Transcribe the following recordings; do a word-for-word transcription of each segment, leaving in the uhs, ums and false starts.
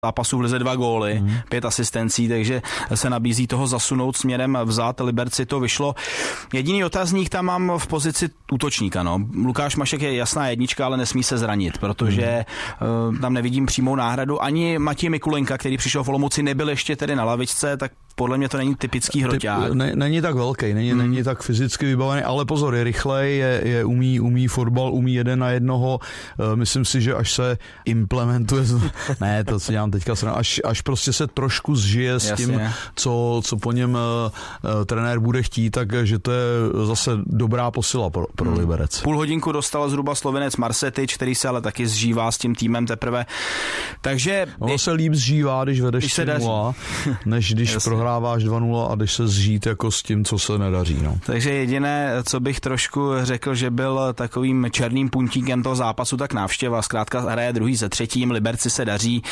zápasu v lize dva góly, mm. pět asistencí, takže se nabízí toho zasunout směrem vzad. Liberci to vyšlo. Jediný otazník tam mám v pozici útočníka. No. Lukáš Mašek je jasná jednička, ale nesmí se zranit, protože mm. uh, tam nevidím přímou náhradu. Ani Matěj Mikulenka, který přišel v Olomouci, nebyl ještě tedy na lavičce, tak podle mě to není typický hroťák. Ne, není tak velký, není, hmm. není tak fyzicky vybavený, ale pozor, je rychlej, je, je umí, umí fotbal, umí jeden na jednoho. Uh, myslím si, že až se implementuje, ne, to si dělám teďka, až, až prostě se trošku zžije s Jasně. tím, co, co po něm uh, uh, trenér bude chtít, takže to je zase dobrá posila pro, pro hmm. Liberec. Půl hodinku dostal zhruba Slovinec Marsetyč, který se ale taky zžívá s tím týmem teprve. Takže... Ono se líp zžívá, když vedeš tři nula, než když prohráváš dva nula a když se zžít jako s tím, co se nedaří. No. Takže jediné, co bych trošku řekl, že byl takovým černým puntíkem toho zápasu, tak návštěva. Zkrátka hraje druhý se třetím, Liberci se daří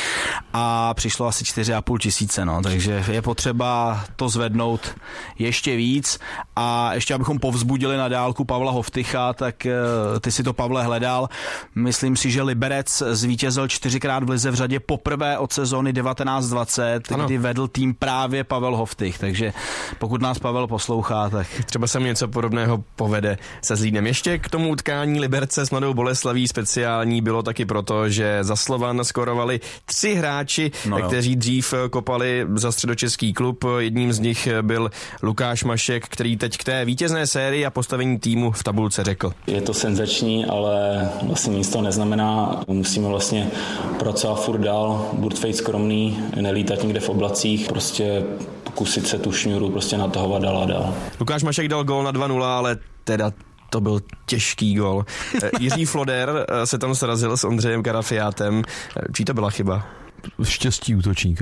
a přišlo asi čtyři a půl tisíce. No. Takže je potřeba to zvednout ještě víc a ještě abychom povzbudili na dálku Pavla Hovtycha, tak ty si to, Pavle, hledal. Myslím si, že Liberec zvítězil čtyřikrát v lize v řadě poprvé od sezóny devatenáct dvacet, kdy vedl tým právě Pavel Hovtych, takže pokud nás Pavel poslouchá, tak... Třeba se mu něco podobného povede se Zlínem. Ještě k tomu utkání Liberce s Mladou Boleslaví speciální bylo taky proto, že za Slovan skorovali tři hráči, no kteří dřív kopali za středočeský klub. Jedním z nich byl Lukáš Mašek, který teď k té vítězné sérii a postavení týmu v tabulce řekl. Je to senzační, ale vlastně nic to neznamená. Musíme vlastně pracovat furt dál, buď fejt skromný, nelítat někde v oblacích, prostě pokusit se tu šňůru prostě natahovat dál a dál. Lukáš Mašek dal gól na dva nula, ale teda to byl těžký gól. Jiří Floder se tam srazil s Ondřejem Karafiátem. Čí to byla chyba? Štěstí útočníka.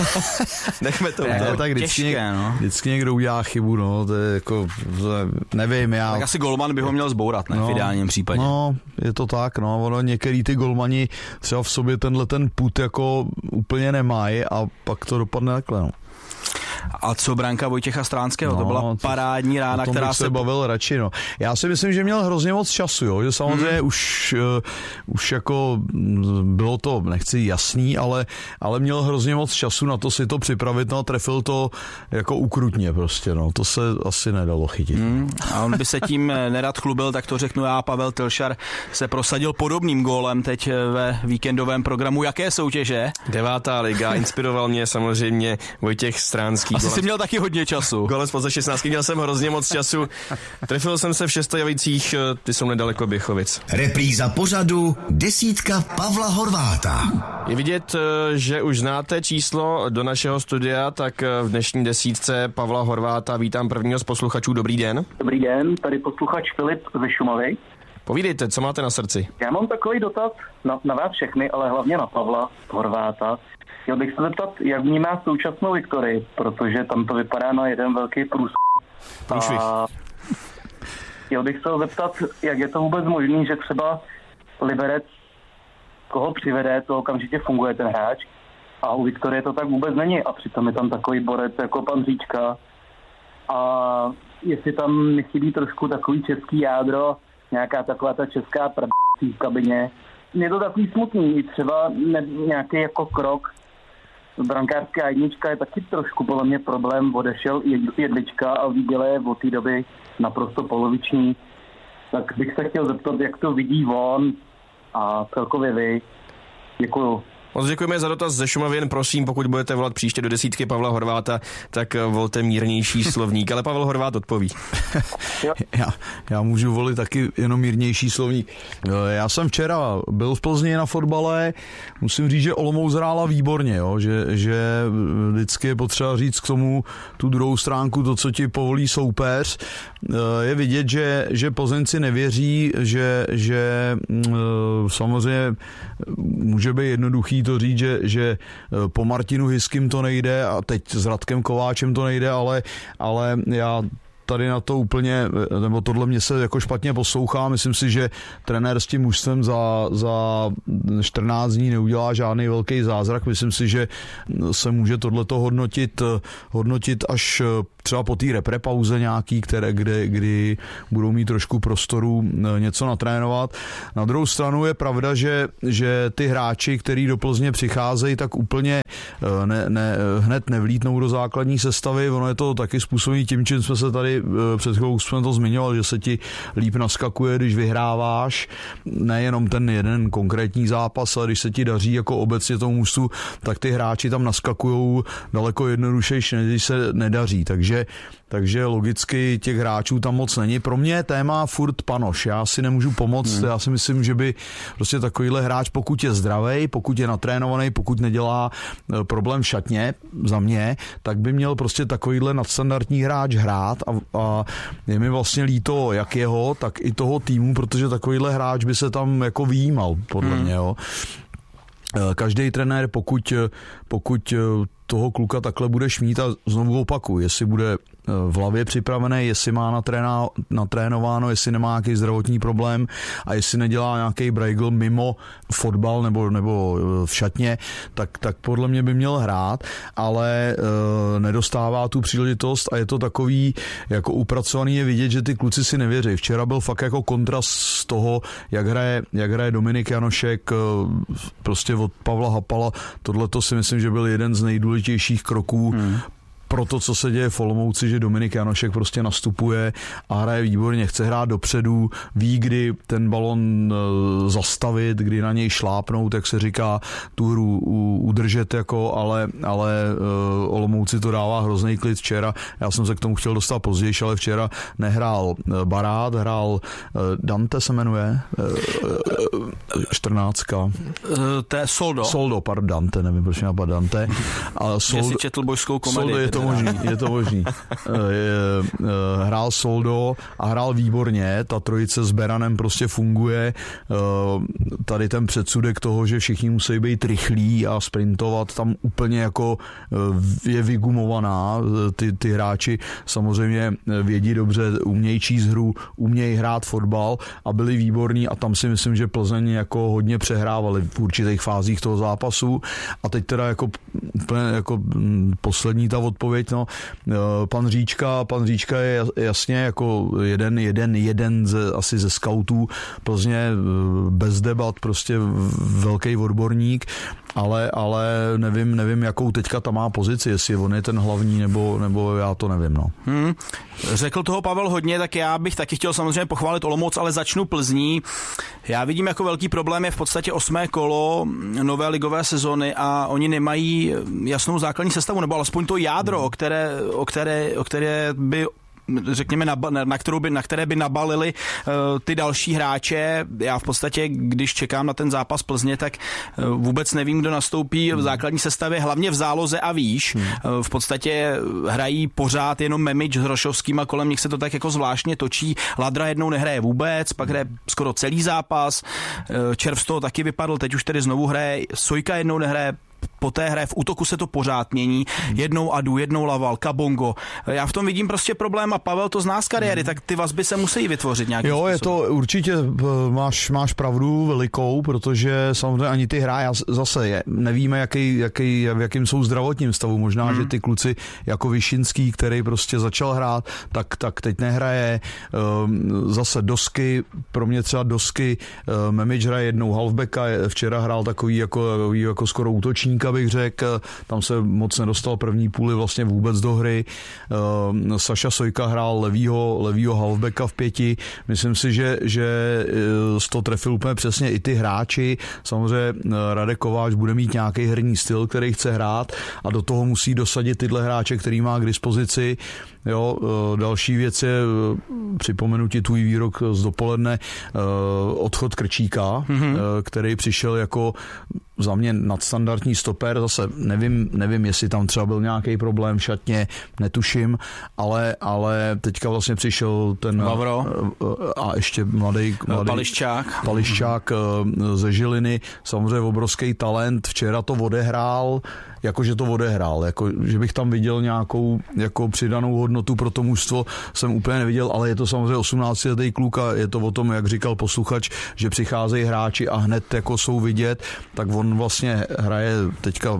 Nechme to. Ne, tak vždycky, těžké, něk, no. vždycky někdo udělá chybu, no, to je jako, nevím, já... Tak asi golman by ho měl zbourat, ne, no, v ideálním případě. No, je to tak, no, ono některý ty golmani třeba v sobě tenhle ten put jako úplně nemají a pak to dopadne takhle, no. A co branka Vojtěcha Stránského? No, to byla parádní rána, která bych se se bavil radši. No. Já si myslím, že měl hrozně moc času, jo? Že samozřejmě hmm. už, uh, už jako bylo to, nechci jasný, ale, ale měl hrozně moc času na to si to připravit, no a trefil to jako ukrutně prostě, no. To se asi nedalo chytit. Hmm. A on by se tím nerad chlubil, tak to řeknu já. Pavel Tylšar se prosadil podobným gólem teď ve víkendovém programu. Jaké soutěže? Devátá liga. Inspiroval mě samozřejmě Vojtěch Stránský. Asi jsi měl taky hodně času. Golec poza šestnáctky, měl jsem hrozně moc času. Trefil jsem se v Šestojavicích, ty jsou nedaleko Běchovic. Repríza pořadu Desítka Pavla Horváta. Je vidět, že už znáte číslo do našeho studia, tak v dnešní desítce Pavla Horváta vítám prvního z posluchačů. Dobrý den. Dobrý den, tady posluchač Filip ze Šumavy. Povídejte, co máte na srdci? Já mám takový dotaz na, na vás všechny, ale hlavně na Pavla Horváta. Chtěl bych se zeptat, jak vnímá současnou Viktorii, protože tam to vypadá na jeden velký průs. A chtěl bych se zeptat, jak je to vůbec možný, že třeba Liberec, koho přivede, to okamžitě funguje ten hráč, a u Viktorie to tak vůbec není. A přitom je tam takový borec jako pan Říčka. A jestli tam nechybí trošku takový český jádro, nějaká taková ta česká prdí v kabině. Je to takový smutný, třeba ne, nějaký jako krok. Brankářská jednička je taky trošku podle mě problém, odešel Jedlička a výděl je od té doby naprosto poloviční. Tak bych se chtěl zeptat, jak to vidí on a celkově vy. Děkuju. Moc děkujeme za dotaz ze Šumavy, jen prosím, pokud budete volat příště do desítky Pavla Horváta, tak volte mírnější slovník, ale Pavel Horvát odpoví. já, já můžu volit taky jenom mírnější slovník. Já jsem včera byl v Plzni na fotbale, musím říct, že Olomouc hrála výborně, jo? Že, že vždycky je potřeba říct k tomu tu druhou stránku, to, co ti povolí soupeř. Je vidět, že, že Plzeňci nevěří, že, že samozřejmě může být jednoduchý to říct, že, že po Martinu Hiskym to nejde a teď s Radkem Kováčem to nejde, ale, ale já tady na to úplně, nebo tohle mě se jako špatně poslouchá. Myslím si, že trenér s tím mužstvem za, za čtrnáct dní neudělá žádný velký zázrak. Myslím si, že se může tohleto hodnotit, hodnotit až třeba po té reprepauze nějaký, které, kde, kdy budou mít trošku prostoru něco natrénovat. Na druhou stranu je pravda, že, že ty hráči, který do Plzně přicházejí, tak úplně ne, ne, hned nevlítnou do základní sestavy. Ono je to taky způsobí tím, čím jsme se tady před chvilkou jsme to zmiňovali, že se ti líp naskakuje, když vyhráváš. Nejenom ten jeden konkrétní zápas, ale když se ti daří jako obecně tomu mužstvu, tak ty hráči tam naskakujou daleko jednodušejš, než když se nedaří. Takže Takže logicky těch hráčů tam moc není. Pro mě je téma furt Panoš. Já si nemůžu pomoct. Hmm. Já si myslím, že by prostě takovýhle hráč, pokud je zdravej, pokud je natrénovaný, pokud nedělá problém v šatně, za mě, tak by měl prostě takovýhle nadstandardní hráč hrát a, a je mi vlastně líto jak jeho, tak i toho týmu, protože takovýhle hráč by se tam jako vyjímal, podle hmm. mě. Jo. Každý trenér, pokud, pokud toho kluka takhle budeš mít, a znovu opakuju, jestli bude v hlavě připravený, jestli má natréna, natrénováno, jestli nemá nějaký zdravotní problém a jestli nedělá nějaký brajgl mimo fotbal nebo, nebo v šatně, tak, tak podle mě by měl hrát, ale e, nedostává tu příležitost a je to takový jako upracovaný, je vidět, že ty kluci si nevěří. Včera byl fakt jako kontrast z toho, jak hraje, jak hraje Dominik Janošek e, prostě od Pavla Hapala. Tohleto si myslím, že byl jeden z nejdůležitějších kroků hmm. pro to, co se děje v Olomouci, že Dominik Janošek prostě nastupuje a hraje výborně, chce hrát dopředu, ví, kdy ten balon zastavit, kdy na něj šlápnout, jak se říká, tu hru udržet, jako, ale, ale Olomouci to dává hrozný klid včera. Já jsem se k tomu chtěl dostat později, ale včera nehrál Barát, hrál Dante se jmenuje, čtrnáctka. To je Soldo. Soldo, pardon, Dante, nevím, proč mě napadá Dante. A Soldo, jestli četl božskou komedii. Soldo je to možný, je to možný. Hrál Soldo a hrál výborně, ta trojice s Beranem prostě funguje. Tady ten předsudek toho, že všichni musí být rychlí a sprintovat, tam úplně jako je vygumovaná. Ty, ty hráči samozřejmě vědí dobře, umějí číst hru, umějí hrát fotbal a byli výborní a tam si myslím, že Plzeň jako hodně přehrávali v určitých fázích toho zápasu a teď teda jako úplně jako poslední ta odpověď, no, pan Říčka, pan Říčka je jasně jako jeden, jeden, jeden ze, asi ze skautů Plzně bez debat, prostě velký odborník, ale, ale nevím, nevím, jakou teďka tam má pozici, jestli on je ten hlavní, nebo, nebo já to nevím, no. Hmm. Řekl toho Pavel hodně, tak já bych taky chtěl samozřejmě pochválit Olomouc, ale začnu Plzní. Já vidím jako velký problém je v podstatě osmé kolo nové ligové sezony a oni nemají jasnou základní sestavu, nebo alespoň to jádro, o které, o které, o které by řekněme, na, na, kterou by, na které by nabalili uh, ty další hráče. Já v podstatě, když čekám na ten zápas Plzně, tak uh, vůbec nevím, kdo nastoupí v základní sestavě, hlavně v záloze a výš. Hmm. Uh, v podstatě hrají pořád jenom Memič s Hrošovským a kolem nich se to tak jako zvláštně točí. Ladra jednou nehraje vůbec, pak hraje skoro celý zápas. Uh, Červ z toho taky vypadl, teď už tedy znovu hraje. Sojka jednou nehraje, po té hře v útoku se to pořád mění. Jednou Adu, jednou Laval, Kabongo. Já v tom vidím prostě problém a Pavel to zná z kariéry, tak ty vazby se musí vytvořit nějakým Jo, způsobem. je to určitě, máš, máš pravdu velikou, protože samozřejmě ani ty hráči, zase je, nevíme, jaký, jaký, v jakým jsou zdravotním stavu. Možná, hmm. že ty kluci jako Vyšinský, který prostě začal hrát, tak, tak teď nehraje. Zase Dosky, pro mě třeba Dosky, Memič hraje jednou halfbacka, včera hrál takový jako, jako skoro útočník, bych řekl, tam se moc nedostal první půli vlastně vůbec do hry. Uh, Saša Sojka hrál levýho, levýho halfbacka v pěti. Myslím si, že, že z toho trefil úplně přesně i ty hráči. Samozřejmě Radek Kováč bude mít nějaký herní styl, který chce hrát a do toho musí dosadit tyhle hráče, který má k dispozici. Jo, další věc je, připomenu ti tvůj výrok z dopoledne, odchod Krčíka, mm-hmm. který přišel jako za mě nadstandardní stoper, zase nevím, nevím, jestli tam třeba byl nějaký problém v šatně, netuším, ale, ale teďka vlastně přišel ten Lavro a ještě mladý, mladý Pališčák. Pališčák ze Žiliny, samozřejmě obrovský talent, včera to odehrál, jakože to odehrál, jako, že bych tam viděl nějakou jako přidanou hodnotu pro to mužstvo, jsem úplně neviděl, ale je to samozřejmě osmnáctiletý kluk a je to o tom, jak říkal posluchač, že přicházejí hráči a hned jako jsou vidět, tak on vlastně hraje teďka,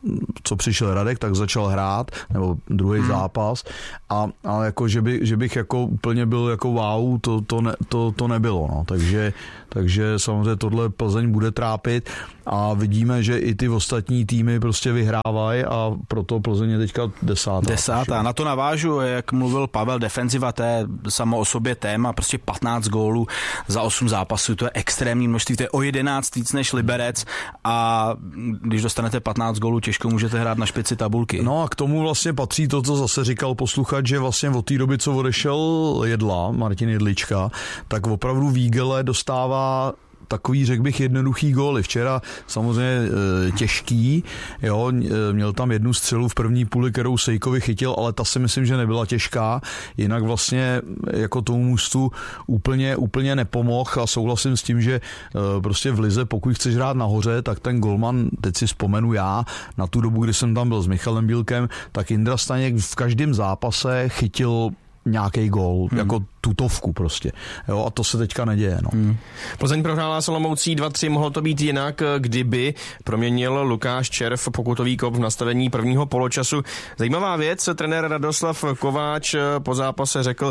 co přišel Radek, tak začal hrát, nebo druhý hmm. zápas a, a jako, že, by, že bych jako úplně byl jako wow, to, to, ne, to, to nebylo, no. takže, takže samozřejmě tohle Plzeň bude trápit a vidíme, že i ty ostatní týmy prostě vyhrávají a proto Plzeň je teďka desátá. Desátá, na to navážu, jak mluvil Pavel, defenziva, to je samo o sobě téma, prostě patnáct gólů za osm zápasů, to je extrémní množství, to je o jedenáct víc než Liberec a když dostanete patnáct gólů, těžko můžete hrát na špici tabulky. No a k tomu vlastně patří to, co zase říkal posluchač, že vlastně od té doby, co odešel Jedla, Martin Jedlička, tak opravdu Vígele dostává takový, řekl bych, jednoduchý góly. Včera samozřejmě e, těžký, jo, e, měl tam jednu střelu v první půli, kterou Sejkovi chytil, ale ta si myslím, že nebyla těžká. Jinak vlastně jako tomu mužstvu úplně, úplně nepomohl a souhlasím s tím, že e, prostě v lize, pokud chceš hrát nahoře, tak ten golman, teď si vzpomenu já, na tu dobu, kdy jsem tam byl s Michalem Bílkem, tak Indra Staněk v každém zápase chytil nějaký gól, hmm. jako tutovku prostě. Jo, a to se teďka neděje. No. Hmm. Plzeň prohrála s Olomoucí dva tři, mohlo to být jinak, kdyby proměnil Lukáš Červ pokutový kop v nastavení prvního poločasu. Zajímavá věc, trenér Radoslav Kováč po zápase řekl,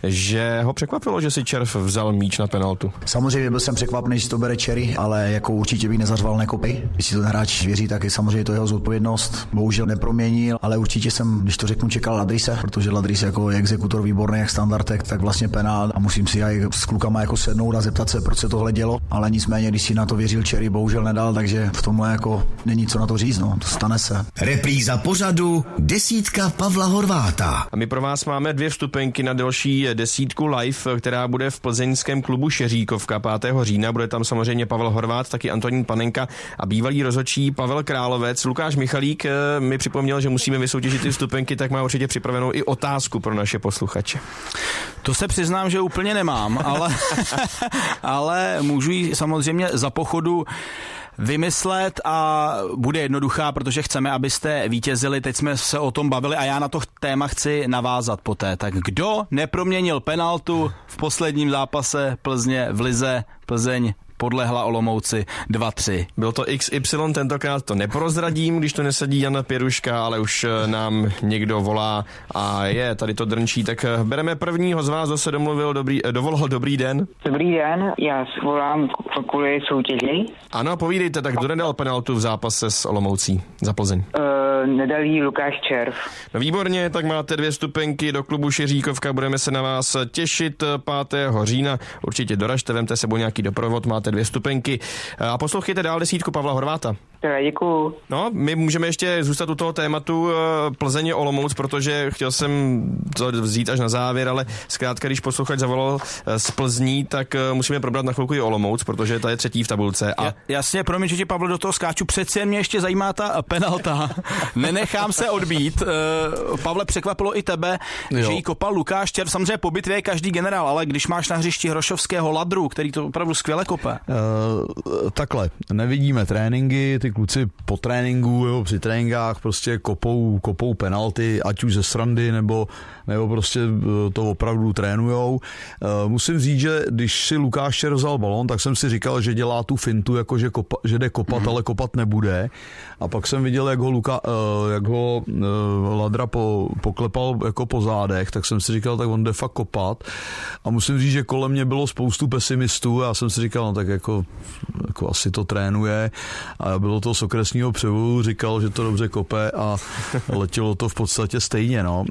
že ho překvapilo, že si Červ vzal míč na penaltu. Samozřejmě byl jsem překvapený, že to bere Cherry, ale jako určitě bych nezařval nekopy. Když si ten hráč věří, tak je samozřejmě to jeho zodpovědnost. Bohužel neproměnil, ale určitě jsem, když to řeknu, čekal Ladrise, protože Ladrise jako exekutor výborný jak standardek, tak vlastně penál a musím si aj s klukama jako sednout a zeptat se, proč se tohle dělo, ale nicméně, když si na to věřil Cherry, bohužel nedal, takže v tomhle jako není co na to říct, no, to stane se. Repríza pořadu Desítka Pavla Horváta. A my pro vás máme dvě vstupenky na další desítku live, která bude v plzeňském klubu Šeříkovka pátého října. Bude tam samozřejmě Pavel Horvát, taky Antonín Panenka a bývalý rozhodčí Pavel Královec. Lukáš Michalík mi připomněl, že musíme vysoutěžit ty vstupenky, tak má určitě připravenou i otázku pro naše posluchače. To se přiznám, že úplně nemám, ale, ale můžu ji samozřejmě za pochodu vymyslet a bude jednoduchá, protože chceme, abyste vítězili. Teď jsme se o tom bavili a já na to téma chci navázat poté. Tak kdo neproměnil penaltu v posledním zápase Plzně v lize? Plzeň podlehla Olomouci dva tři. Byl to X Y, tentokrát to neprozradím, když to nesedí Jana Pěruška, ale už nám někdo volá a je, tady to drnčí, tak bereme prvního z vás, zase domluvil, dobrý, dovolal dobrý den. Dobrý den, já volám kvůli soutěži. Ano, povídejte, tak kdo nedal penaltu v zápase s Olomoucí za Plzeň? Uh, nedal jí Lukáš Červ. No výborně, tak máte dvě stupenky do klubu Šeříkovka, budeme se na vás těšit pátého října, určitě doražte, vemte sebou nějaký doprovod, máte dvě stupenky a poslouchejte dál desítku Pavla Horváta. Děkuju. No, my můžeme ještě zůstat u toho tématu Plzeň Olomouc, protože chtěl jsem to vzít až na závěr, ale zkrátka, když posluchač zavolal z Plzní, tak musíme probrat na chvilku i Olomouc, protože ta je třetí v tabulce. A... Jasně, promiň, že ti, Pavlo, do toho skáču, přece mě ještě zajímá ta penalta. Nenechám se odbít. Pavle, překvapilo i tebe, jo, že jí kopal Lukáš Červ. Samozřejmě po bitvě je každý generál, ale když máš na hřišti Hrošovského, Ladru, který to opravdu skvěle kope. Uh, takhle, nevidíme tréninky, ty kluci po tréninku, jo, při tréninkách prostě kopou, kopou penalty, ať už ze srandy, nebo, nebo prostě to opravdu trénujou. Uh, musím říct, že když si Lukáš Červ vzal balon, tak jsem si říkal, že dělá tu fintu, jako že, kopa, že jde kopat, mm. ale kopat nebude. A pak jsem viděl, jak ho, Luka, uh, jak ho uh, Ladra po, poklepal jako po zádech, tak jsem si říkal, tak on jde fakt kopat. A musím říct, že kolem mě bylo spoustu pesimistů a já jsem si říkal, no tak jako, jako asi to trénuje. A bylo to z okresního převodu, říkal, že to dobře kope a letělo to v podstatě stejně. No.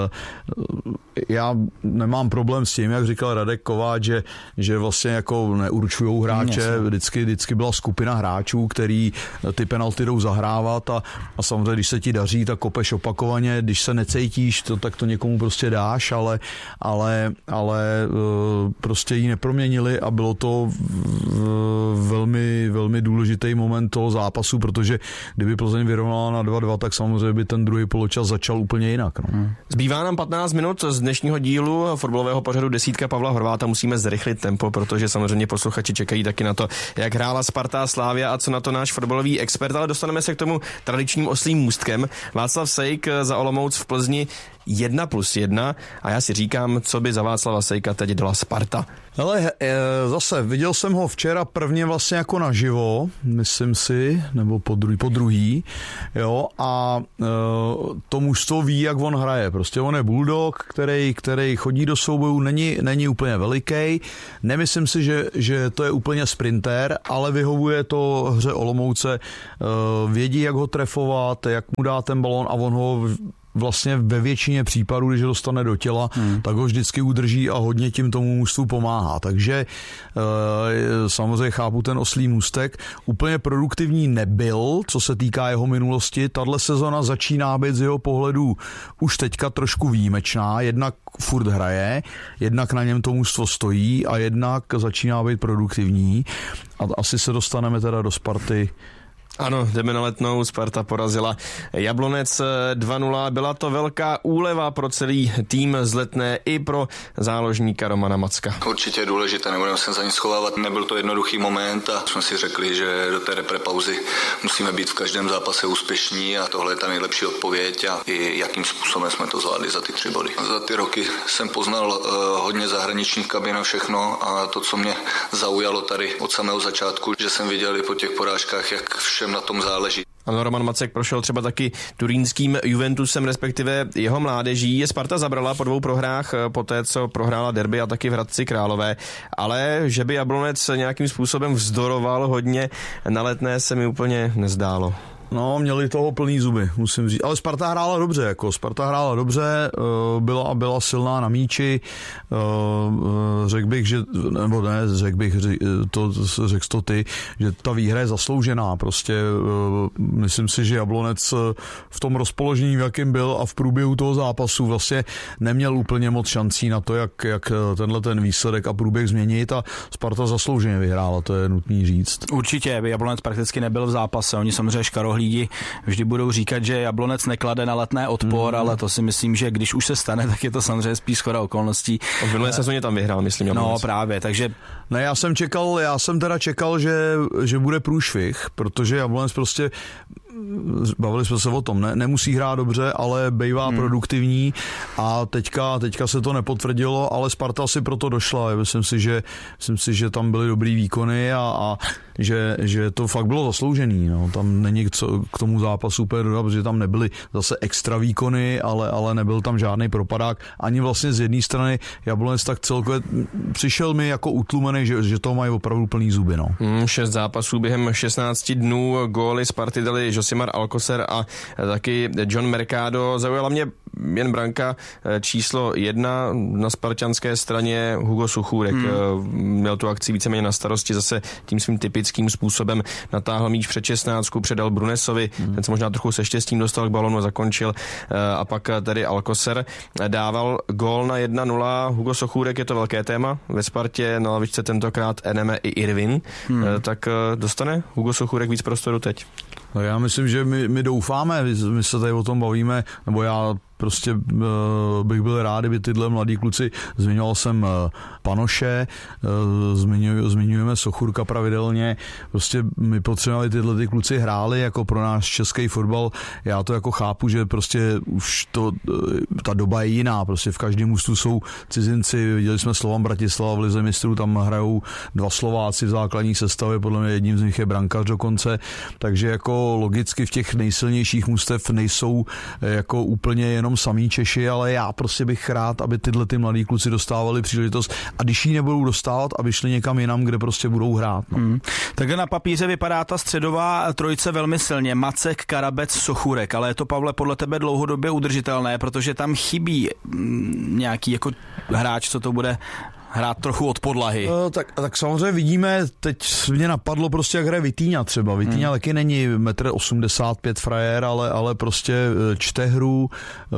Já nemám problém s tím, jak říkal Radek Kováč, že, že vlastně jako neurčujou hráče, vždycky, vždycky byla skupina hráčů, který ty penalty jdou zahrávat a, a samozřejmě, když se ti daří, tak kopeš opakovaně, když se necítíš, to, tak to někomu prostě dáš, ale, ale, ale prostě ji neproměnili a bylo to velmi, velmi důležitý moment toho zápasu. zápasu, protože kdyby Plzeň vyrovnala na dva dva, tak samozřejmě by ten druhý poločas začal úplně jinak. No. Hmm. Zbývá nám patnáct minut z dnešního dílu fotbalového pořadu Desítka Pavla Horváta. Musíme zrychlit tempo, protože samozřejmě posluchači čekají taky na to, jak hrála Sparta Slavia a co na to náš fotbalový expert, ale dostaneme se k tomu tradičním oslím můstkem. Václav Sejk za Olomouc v Plzni jedna plus jedna a já si říkám, co by za Václava Sejka teď dala Sparta. Ale zase, viděl jsem ho včera prvně vlastně jako naživo, myslím si, nebo po druhý, po druhý, jo, a e, to mužstvo ví, jak on hraje. Prostě on je bulldog, který, který chodí do soubojů, není, není úplně veliký. Nemyslím si, že, že to je úplně sprinter, ale vyhovuje to hře Olomouce. E, vědí, jak ho trefovat, jak mu dá ten balón a on ho vlastně ve většině případů, když ho dostane do těla, hmm. tak ho vždycky udrží a hodně tím tomu mužstvu pomáhá. Takže e, samozřejmě chápu ten oslí můstek. Úplně produktivní nebyl, co se týká jeho minulosti. Tahle sezona začíná být z jeho pohledu už teďka trošku výjimečná. Jednak furt hraje, jednak na něm to mužstvo stojí a jednak začíná být produktivní. A asi se dostaneme teda do Sparty. Ano, jdeme na Letnou, Sparta porazila Jablonec dva nula, byla to velká úleva pro celý tým z Letné i pro záložníka Romana Macka. Určitě je důležité, nebudeme se za nic schovávat, nebyl to jednoduchý moment a jsme si řekli, že do té reprepauzy musíme být v každém zápase úspěšní a tohle je ta nejlepší odpověď a i jakým způsobem jsme to zvládli za ty tři body. Za ty roky jsem poznal uh, hodně zahraničních kabin a všechno a to, co mě zaujalo tady od samého začátku, že jsem viděl i po těch porážkách, jak všem na tom záleží. Ano, Roman Macek prošel třeba taky turínským Juventusem, respektive jeho mládeží. Sparta zabrala po dvou prohrách, poté co prohrála derby a taky v Hradci Králové, ale že by Jablonec nějakým způsobem vzdoroval hodně na Letné, se mi úplně nezdálo. No, měli toho plný zuby, musím říct. Ale Sparta hrála dobře, jako Sparta hrála dobře, byla byla silná na míči, řekl bych, že, nebo ne, řekl bych, to řekl to ty, že ta výhra je zasloužená, prostě myslím si, že Jablonec v tom rozpoložení, v jakém byl a v průběhu toho zápasu vlastně neměl úplně moc šancí na to, jak, jak tenhle ten výsledek a průběh změnit a Sparta zaslouženě vyhrála, to je nutný říct. Určitě, Jablonec prakticky nebyl v zápase, oni samozřejmě škarohlí lidi vždy budou říkat, že Jablonec neklade na Letné odpor, mm. ale to si myslím, že když už se stane, tak je to samozřejmě spíš shoda okolností. V minulé sezóně tam vyhrál, myslím, Jablonec. No právě, takže... Ne, já jsem čekal, já jsem teda čekal, že, že bude průšvih, protože Jablonec prostě, bavili jsme se o tom, ne, nemusí hrát dobře, ale bývá hmm. produktivní a teďka, teďka se to nepotvrdilo, ale Sparta si proto došla. Myslím si, že, myslím si, že tam byly dobrý výkony a, a že, že to fakt bylo zasloužený. No. Tam není co k tomu zápasu úplně dodat, protože tam nebyly zase extra výkony, ale, ale nebyl tam žádný propadák. Ani vlastně z jedné strany Jablonec tak celkově přišel mi jako utlumený, že, že to mají opravdu plný zuby. No. Hmm, šest zápasů během šestnácti dnů, góly Sparty dali Josimar Alcocer a taky John Mercado. Zaujala mě jen branka číslo jedna na spartanské straně Hugo Suchůrek. Hmm. Měl tu akci víceméně na starosti, zase tím svým typickým způsobem natáhl míč před šestnáctku, předal Brunesovi, hmm. ten se možná trochu se štěstím dostal k balonu a zakončil a pak tady Alcocer dával gól na jedna nula. Hugo Suchůrek, je to velké téma ve Spartě, na lavičce tentokrát Eneme i Irvin, hmm. tak dostane Hugo Suchůrek víc prostoru teď? No já myslím, že my, my doufáme, my se tady o tom bavíme, nebo já prostě uh, bych byl rád, kdyby tyhle mladí kluci, zmiňoval jsem uh, Panoše, uh, zmiňuj, zmiňujeme Sochůrka pravidelně, prostě my potřebovali tyhle ty kluci hráli jako pro náš český fotbal, já to jako chápu, že prostě už to, uh, ta doba je jiná, prostě v každém ústu jsou cizinci, viděli jsme Slovan Bratislava v lize mistrů, tam hrajou dva Slováci v základní sestavě, podle mě jedním z nich je brankář dokonce, takže jako logicky v těch nejsilnějších mužstev nejsou jako úplně jenom samý Češi, ale já prostě bych rád, aby tyhle ty mladí kluci dostávali příležitost a když ji nebudou dostávat, aby šli někam jinam, kde prostě budou hrát. No. Hmm. Takhle na papíře vypadá ta středová trojice velmi silně. Macek, Karabec, Sochůrek, ale je to, Pavle, podle tebe dlouhodobě udržitelné, protože tam chybí nějaký jako hráč, co to bude hrát trochu od podlahy. No, tak, tak samozřejmě vidíme, teď mě napadlo prostě, jak hraje Vitíňa třeba. Vitíňa hmm. taky není metr osmdesát pět frajer, ale, ale prostě čte hru.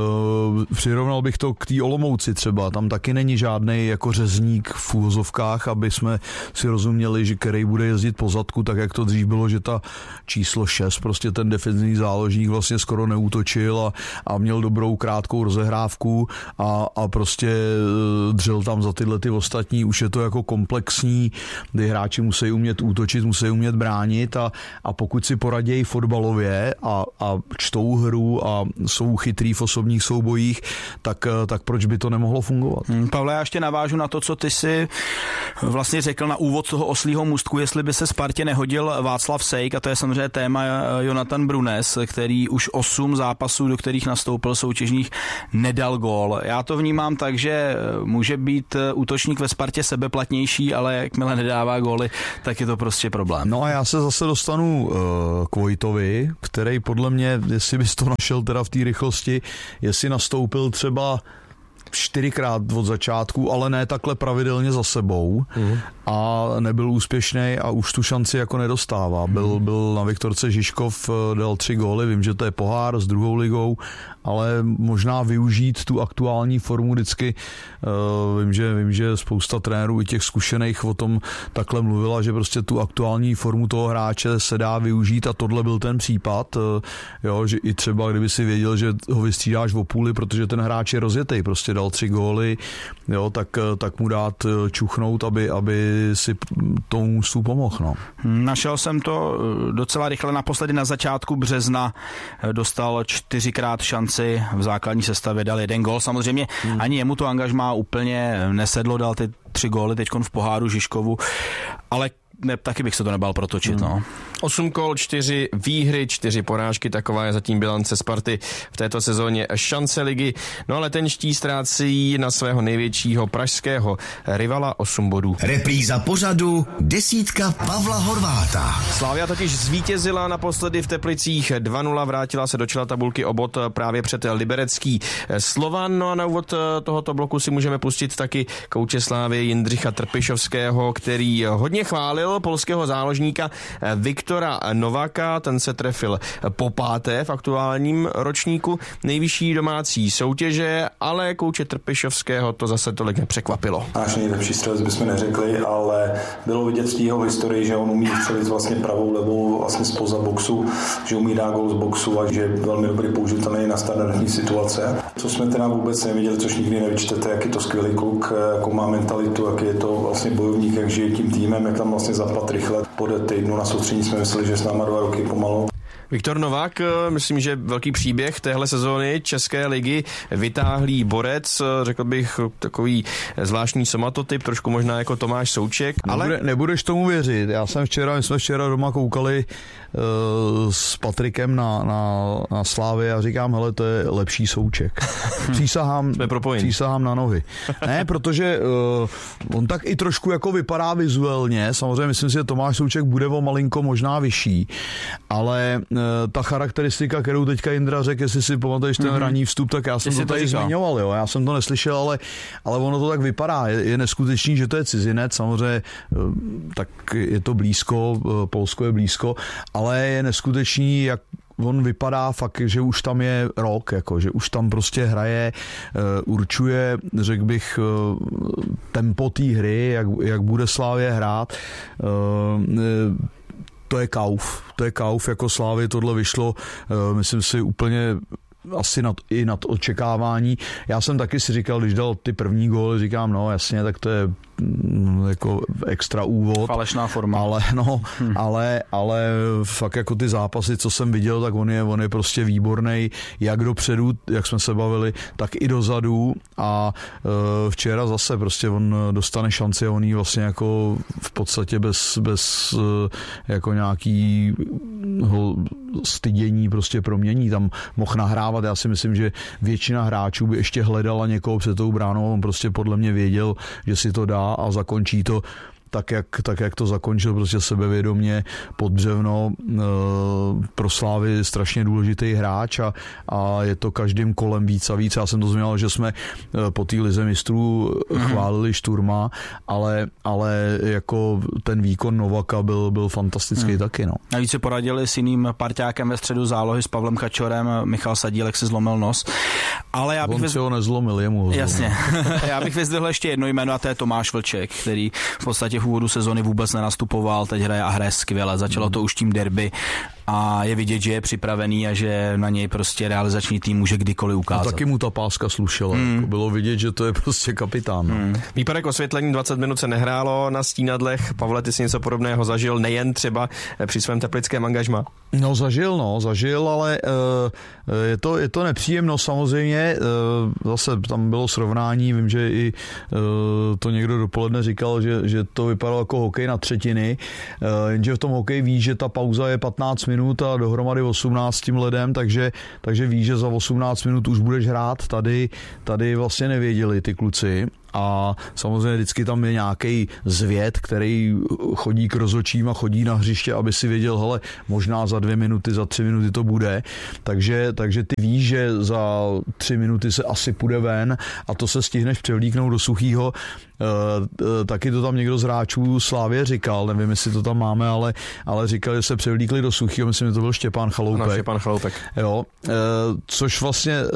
Uh, přirovnal bych to k té Olomouci třeba. Tam taky není žádnej jako řezník v úvozovkách, aby jsme si rozuměli, že který bude jezdit po zadku, tak jak to dřív bylo, že ta číslo šest, prostě ten defenzivní záložník vlastně skoro neútočil a, a měl dobrou krátkou rozehrávku a, a prostě dřel tam za tyhle ty ostatní. Už je to jako komplexní, kdy hráči musí umět útočit, musí umět bránit a, a pokud si poradějí fotbalově a, a čtou hru a jsou chytrý v osobních soubojích, tak, tak proč by to nemohlo fungovat? Hmm, Pavle, já ještě navážu na to, co ty si vlastně řekl na úvod toho oslího můstku, jestli by se Spartě nehodil Václav Sejk, a to je samozřejmě téma Jonathan Brunes, který už osm zápasů, do kterých nastoupil soutěžních, nedal gól. Já to vnímám tak, že může být útočník ve Spartě sebeplatnější, ale jakmile nedává góly, tak je to prostě problém. No a já se zase dostanu uh, k Vojtovi, který podle mě, jestli bys to našel teda v té rychlosti, jestli nastoupil třeba čtyřikrát od začátku, ale ne takhle pravidelně za sebou mm. a nebyl úspěšný a už tu šanci jako nedostává. Mm. Byl, byl na Viktorce Žižkov, dal tři góly, vím, že to je pohár s druhou ligou, ale možná využít tu aktuální formu vždycky. Uh, vím, že, vím, že spousta trenérů i těch zkušených o tom takhle mluvila, že prostě tu aktuální formu toho hráče se dá využít a tohle byl ten případ. Uh, jo, že i třeba kdyby si věděl, že ho vystřídáš o půli, protože ten hráč je rozjetej, prostě dal tři góly, jo, tak, tak mu dát čuchnout, aby, aby si tomu mužstvu pomohl. No. Našel jsem to docela rychle, naposledy na začátku března dostal čtyřikrát šanci v základní sestavě, dal jeden gól. Samozřejmě hmm. ani jemu to angažmá úplně nesedlo, dal ty tři góly teďkon v poháru Žižkovu, ale ne, taky bych se to nebál protočit. Hmm. No. osm kol, čtyři výhry, čtyři porážky, taková je zatím bilance Sparty v této sezóně šance ligy. No ale ten ští ztrácí na svého největšího pražského rivala osm bodů. Repríza pořadu desítka Pavla Horváta. Slavia totiž zvítězila naposledy v Teplicích dva nula, vrátila se do čela tabulky o bod právě před liberecký Slovan. No a na úvod tohoto bloku si můžeme pustit taky kouče Slávy Jindřicha Trpišovského, který hodně chválil polského záložníka Viktora Nováka, ten se trefil po páté v aktuálním ročníku nejvyšší domácí soutěže, ale kouče Trpišovského to zase tolik nepřekvapilo. Náš nejlepší střelec bychom neřekli, ale bylo vidět v jeho historii, že on umí střelit vlastně pravou, levou, vlastně spoza boxu, že umí dát gól z boxu a že je velmi dobrý použitelný na standardní situace. Co jsme teda vůbec neviděli, což nikdy nevyčtete, jak je to skvělý kluk, jakou má mentalitu, jak je to vlastně bojovník, jak žije tím týmem, jak tam vlastně zapad rychle. Po týdnu na soustředění jsme mysleli, že s náma dva roky pomalu. Viktor Novák, myslím, že velký příběh téhle sezóny České ligy, vytáhlý borec, řekl bych takový zvláštní somatotyp, trošku možná jako Tomáš Souček, ale... Nebude, nebudeš tomu věřit, já jsem včera, my jsme včera doma koukali uh, s Patrikem na, na, na Slávy a říkám, hele, to je lepší Souček. Přísahám, přísahám na nohy. Ne, protože uh, on tak i trošku jako vypadá vizuálně, samozřejmě myslím si, že Tomáš Souček bude o malinko možná vyšší, ale ta charakteristika, kterou teďka Jindra řekl, jestli si pamatuješ ten mm-hmm. ranní vstup, tak já jsem Jestli to tady to zmiňoval, jo. Já jsem to neslyšel, ale, ale ono to tak vypadá. Je, je neskutečný, že to je cizinec, samozřejmě tak je to blízko, Polsko je blízko, ale je neskutečný, jak on vypadá fakt, že už tam je rok, jako, že už tam prostě hraje, určuje, řekl bych, tempo té hry, jak, jak bude Slávě hrát. To je kauf, to je kauf, jako Slávy tohle vyšlo, myslím si úplně asi nad, i nad očekávání. Já jsem taky si říkal, když dal ty první góly, říkám, no jasně, tak to je jako extra úvod. Falešná forma. Ale, no, hmm. ale, ale fakt jako ty zápasy, co jsem viděl, tak on je, on je prostě výborný, jak dopředu, jak jsme se bavili, tak i dozadu a uh, včera zase prostě on dostane šanci a on jí vlastně jako v podstatě bez, bez uh, jako nějaký stydění prostě promění. Tam mohl nahrávat, já si myslím, že většina hráčů by ještě hledala někoho před tou bránou, on prostě podle mě věděl, že si to dá a zakončí to. tak jak, tak jak to zakončil, prostě sebevědomě pod břevno, pro Slávy strašně důležitý hráč a, a je to každým kolem víc a víc. Já jsem to zmínil, že jsme po té lize mistrů chválili Šturma, ale, ale jako ten výkon Novaka byl, byl fantastický hmm. taky. No. Navíc se poradili s jiným parťákem ve středu zálohy, s Pavlem Kačorem, Michal Sadílek si zlomil nos. Ale já bych On vyz... si ho nezlomil, jemu ho zlomil. Jasně. Já bych vyzdvihl ještě jedno jméno a to je Tomáš Vlček, který v podstatě v úvodu sezony vůbec nenastupoval, teď hraje a hraje skvěle. Začalo to už tím derby a je vidět, že je připravený a že na něj prostě realizační tým může kdykoliv ukázat. A taky mu ta páska slušela. Mm. Jako bylo vidět, že to je prostě kapitán. No. Mm. Výpadek osvětlení, dvacet minut se nehrálo na Stínadlech. Pavle, ty jsi něco podobného zažil, nejen třeba při svém teplickém angažmá? No zažil, no, zažil, ale uh, je, to, je to nepříjemno samozřejmě. Uh, zase tam bylo srovnání, vím, že i uh, to někdo dopoledne říkal, že, že to vypadalo jako hokej na třetiny, uh, jenže v tom hokeji ví, že ta pauza je patnáct minut a dohromady osmnáct tím ledem, takže, takže ví, že za osmnáct minut už budeš hrát. Tady, tady vlastně nevěděli ty kluci. A samozřejmě vždycky tam je nějaký zvěd, který chodí k rozhodčím a chodí na hřiště, aby si věděl, hele, možná za dvě minuty, za tři minuty to bude. Takže, takže ty víš, že za tři minuty se asi půjde ven a to se stihneš převlíknout do suchýho. E, taky to tam někdo z hráčů Slávě říkal, nevím, jestli to tam máme, ale, ale říkal, že se převlíkli do suchýho, myslím, že to byl Štěpán Chaloupek. Ano, Štěpán Chaloupek. Jo, e, což vlastně e,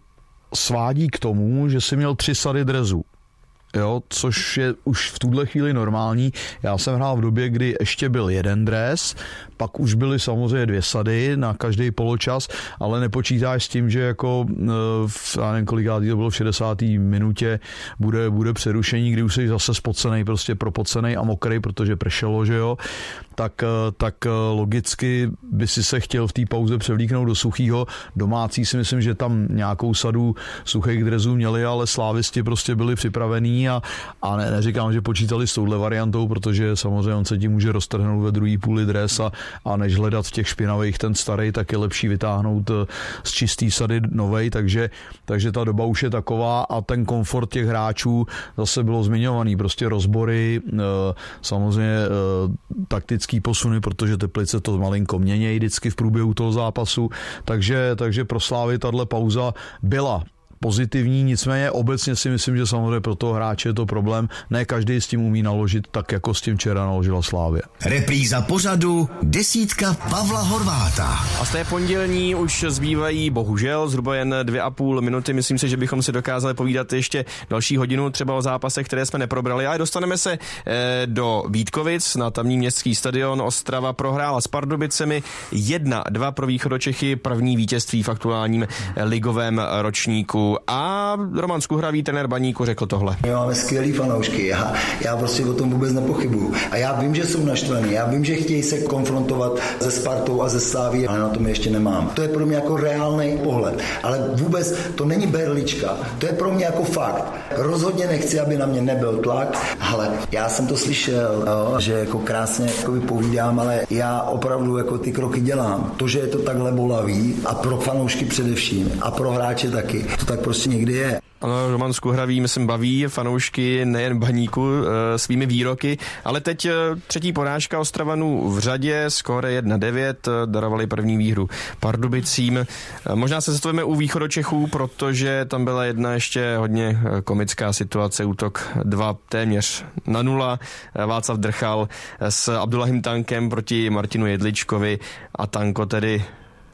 svádí k tomu, že si měl tři sady drezů. Jo, což je už v tuhle chvíli normální. Já jsem hrál v době, kdy ještě byl jeden dres, pak už byly samozřejmě dvě sady na každý poločas, ale nepočítáš s tím, že jako v, já nevím, kolikátý to bylo v šedesáté minutě bude, bude přerušení, kdy už jsi zase spocenej, prostě propocenej a mokrej, protože pršelo, že jo, tak, tak logicky by si se chtěl v té pauze převlíknout do suchýho. Domácí si myslím, že tam nějakou sadu suchých drezů měli, ale slávisti prostě byli připravení a, a ne, neříkám, že počítali s touhle variantou, protože samozřejmě on se tím může roztrhnout ve druhý půli dres a, a než hledat v těch špinavých ten starý, tak je lepší vytáhnout z čistý sady novej, takže, takže ta doba už je taková a ten komfort těch hráčů zase bylo zmiňovaný, prostě rozbory, samozřejmě taktický posuny, protože Teplice to malinko měnějí vždycky v průběhu toho zápasu, takže, takže pro Slávy tahle pauza byla pozitivní, nicméně obecně si myslím, že samozřejmě pro toho hráče je to problém. Ne každý s tím umí naložit tak, jako s tím včera naložila Slávě. Repríza pořadu desítka Pavla Horváta. A z té pondělní už zbývají bohužel zhruba jen dvě a půl minuty. Myslím si, že bychom si dokázali povídat ještě další hodinu třeba o zápasech, které jsme neprobrali. Ale dostaneme se eh, do Vítkovic na tamní městský stadion. Ostrava prohrála s Pardubicemi jedna dva pro Východočechy, první vítězství v aktuálním ligovém ročníku. A Roman Skuhravý, trenér Baníku, řekl tohle. My máme skvělý fanoušky, já, já prostě o tom vůbec nepochybuju. A já vím, že jsou naštvaní, já vím, že chtějí se konfrontovat se Spartou a ze Sláví, ale na tom ještě nemám. To je pro mě jako reálný pohled, ale vůbec to není berlička, to je pro mě jako fakt. Rozhodně nechci, aby na mě nebyl tlak, ale já jsem to slyšel, jo, že jako krásně jako povídám, ale já opravdu jako ty kroky dělám. To, že je to takhle bolavý a pro fanoušky především a pro hráče taky, to tak prostě někdy je. Ano, Roman Skuhravý, myslím, baví fanoušky nejen Baníku e, svými výroky, ale teď e, třetí porážka Ostravanů v řadě, skóre jedna devět, e, darovali první výhru Pardubicím. E, možná se zastavíme u Východočechů, protože tam byla jedna ještě hodně e, komická situace, útok dva téměř na nula. E, Václav Drchal s Abdullahim Tankem proti Martinu Jedličkovi a Tanko tedy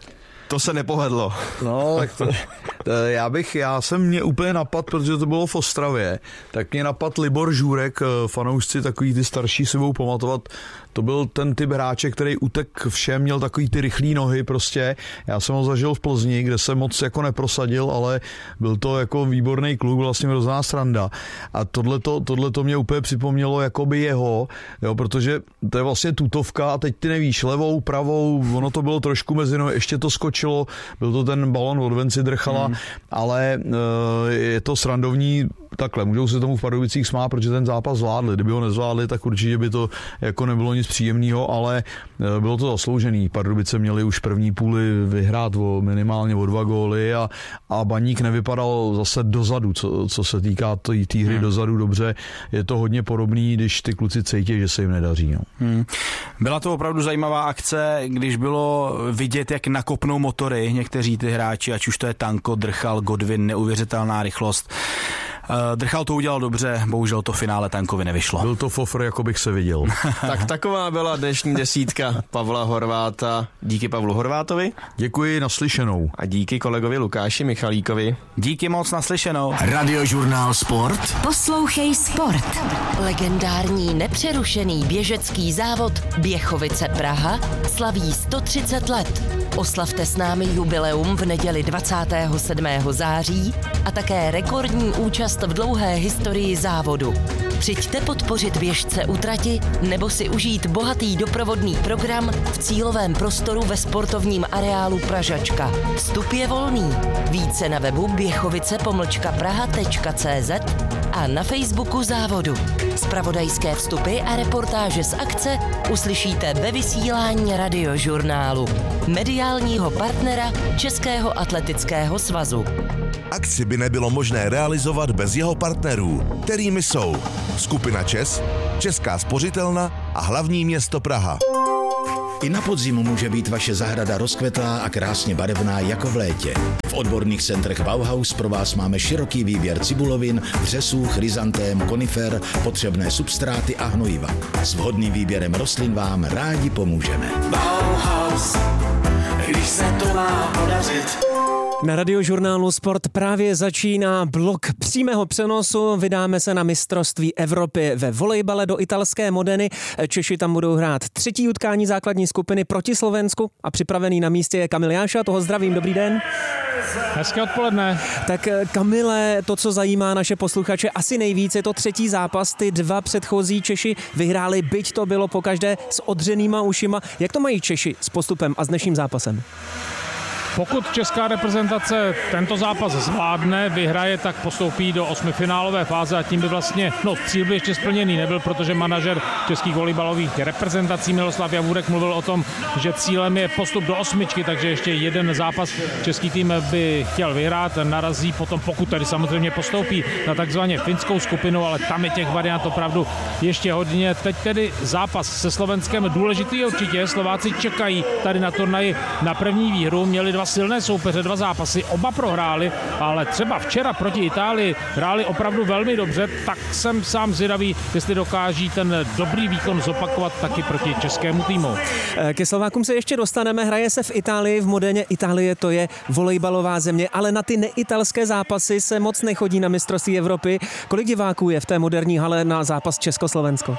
to se nepovedlo. No, tak to, to, já bych, já jsem mě úplně napad, protože to bylo v Ostravě, tak mě napad Libor Žurek, fanoušci takový ty starší si budou pamatovat, to byl ten typ hráče, který utek všem, měl takový ty rychlý nohy prostě. Já jsem ho zažil v Plzni, kde se moc jako neprosadil, ale byl to jako výborný kluk, vlastně hrozná sranda. A tohleto, tohleto mě úplně připomnělo jakoby jeho, jo, protože to je vlastně tutovka a teď ty nevíš, levou, pravou, ono to bylo trošku mezi nohy, ještě to skočilo, byl to ten balon od Venci Drchala, hmm. ale e, je to srandovní, takhle, můžou se tomu v Pardubicích smát, protože ten zápas zvládli. Kdyby ho nezvládli, tak určitě by to jako nebylo nic příjemného, ale bylo to zasloužený. Pardubice měli už první půli vyhrát o minimálně o dva góly a, a Baník nevypadal zase dozadu, co, co se týká té tý hry hmm. dozadu dobře. Je to hodně podobný, když ty kluci cítí, že se jim nedaří. No. Hmm. Byla to opravdu zajímavá akce, když bylo vidět, jak nakopnou motory někteří ty hráči, ať už to je Tanko, Drchal, Godwin, neuvěřitelná rychlost. Drchal to udělal dobře, bohužel to finále Tankovi nevyšlo. Byl to fofr, jako bych se viděl. Tak taková byla dnešní desítka Pavla Horváta. Díky Pavlu Horvátovi. Děkuji, naslyšenou. A díky kolegovi Lukáši Michalíkovi. Díky moc, naslyšenou. Radiožurnál Sport. Poslouchej Sport. Legendární nepřerušený běžecký závod Běchovice Praha slaví sto třicet let. Oslavte s námi jubileum v neděli dvacátého sedmého září a také rekordní účast v dlouhé historii závodu. Přijďte podpořit běžce u trati nebo si užít bohatý doprovodný program v cílovém prostoru ve sportovním areálu Pražačka. Vstup je volný. Více na webu běchovice pomlčka praha tečka cé zet a na Facebooku závodu. Zpravodajské vstupy a reportáže z akce uslyšíte ve vysílání Radiožurnálu, mediálního partnera Českého atletického svazu. Akci by nebylo možné realizovat bez jeho partnerů, kterými jsou Skupina ČES, Česká spořitelna a hlavní město Praha. I na podzim může být vaše zahrada rozkvetlá a krásně barevná jako v létě. V odborných centrech Bauhaus pro vás máme široký výběr cibulovin, vřesů, chryzantém, konifer, potřebné substráty a hnojiva. S vhodným výběrem rostlin vám rádi pomůžeme. Bauhaus, když se to má podařit. Na Radiožurnálu Sport právě začíná blok přímého přenosu. Vydáme se na mistrovství Evropy ve volejbale do italské Modeny. Češi tam budou hrát třetí utkání základní skupiny proti Slovensku a připravený na místě je Kamil Jáša. Toho zdravím, dobrý den. Hezké odpoledne. Tak Kamile, to, co zajímá naše posluchače asi nejvíc, je to třetí zápas. Ty dva předchozí Češi vyhráli, byť to bylo pokaždé s odřenýma ušima. Jak to mají Češi s postupem a s dnešním zápasem? Pokud česká reprezentace tento zápas zvládne, vyhraje, tak postoupí do osmifinálové fáze a tím by vlastně, no cíl by ještě splněný nebyl, protože manažer českých volejbalových reprezentací Miloslav Javůrek mluvil o tom, že cílem je postup do osmičky, takže ještě jeden zápas český tým by chtěl vyhrát, narazí potom, pokud tady samozřejmě postoupí na takzvaně finskou skupinu, ale tam je těch variant opravdu ještě hodně. Teď tedy zápas se Slovenskem důležitý určitě, Slováci čekají tady na turnaji na první výhru, měli dva silné soupeře, dva zápasy, oba prohráli, ale třeba včera proti Itálii hráli opravdu velmi dobře, tak jsem sám zvědavý, jestli dokáží ten dobrý výkon zopakovat taky proti českému týmu. Ke Slovákům se ještě dostaneme, hraje se v Itálii, v Modeně. Itálie to je volejbalová země, ale na ty neitalské zápasy se moc nechodí na mistrovství Evropy. Kolik diváků je v té moderní hale na zápas Česko-Slovensko?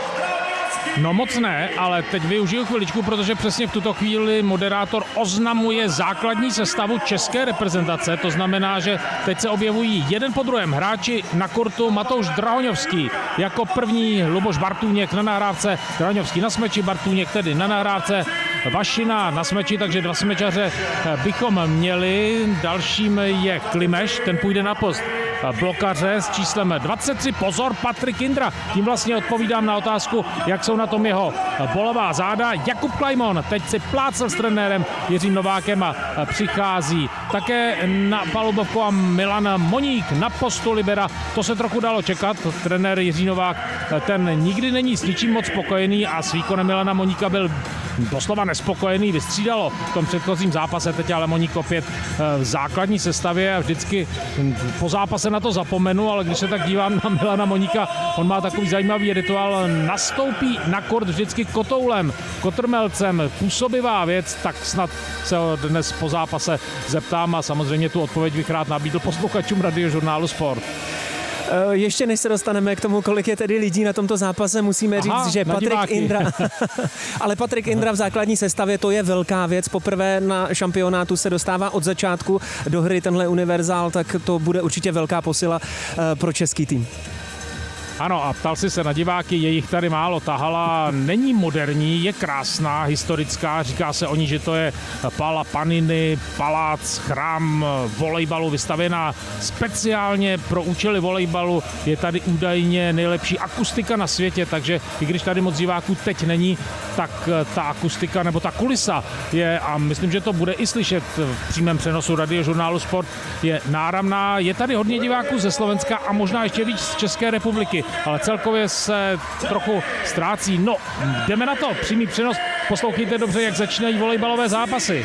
No moc ne, ale teď využiju chviličku, protože přesně v tuto chvíli moderátor oznamuje základní sestavu české reprezentace. To znamená, že teď se objevují jeden po druhém hráči na kurtu. Matouš Drahoňovský jako první, Luboš Bartůněk na nahrávce, Drahoňovský na smeči, Bartůněk tedy na nahrávce, Vašina na smeči, takže dva smečaře bychom měli. Dalším je Klimeš, ten půjde na post blokaře s číslem dvacet tři. Pozor, Patrik Indra. Tím vlastně odpovídám na otázku, jak jsou na tom jeho bolová záda. Jakub Klajmon teď si plácel s trenérem Jiřím Novákem a přichází také na palubovku a Milan Moník na postu libera. To se trochu dalo čekat. Trenér Jiří Novák, ten nikdy není s ničím moc spokojený a s výkonem Milana Moníka byl doslova nespokojený, vystřídalo v tom předchozím zápase, teď ale Moník opět v základní sestavě a vždycky po zápase na to zapomenu, ale když se tak dívám na Milana Moníka, on má takový zajímavý rituál, nastoupí na kort vždycky kotoulem, kotrmelcem, působivá věc, tak snad se ho dnes po zápase zeptám a samozřejmě tu odpověď bych rád nabídl posluchačům Radiožurnálu Sport. Ještě než se dostaneme k tomu, kolik je tedy lidí na tomto zápase, musíme Aha, říct, že Patrik Indra, ale Patrik Indra v základní sestavě, to je velká věc. Poprvé na šampionátu se dostává od začátku do hry tenhle univerzál, tak to bude určitě velká posila pro český tým. Ano, a ptal si se na diváky, je jich tady málo. Ta hala není moderní, je krásná, historická. Říká se o ní, že to je Pala Paniny, palác, chrám volejbalu, vystavěná speciálně pro účely volejbalu. Je tady údajně nejlepší akustika na světě, takže i když tady moc diváků teď není, tak ta akustika nebo ta kulisa je, a myslím, že to bude i slyšet v přímém přenosu Radiožurnálu Sport, je náramná. Je tady hodně diváků ze Slovenska a možná ještě víc z České republiky, ale celkově se trochu ztrácí. No, jdeme na to, přímý přenos. Poslouchejte dobře, jak začínají volejbalové zápasy.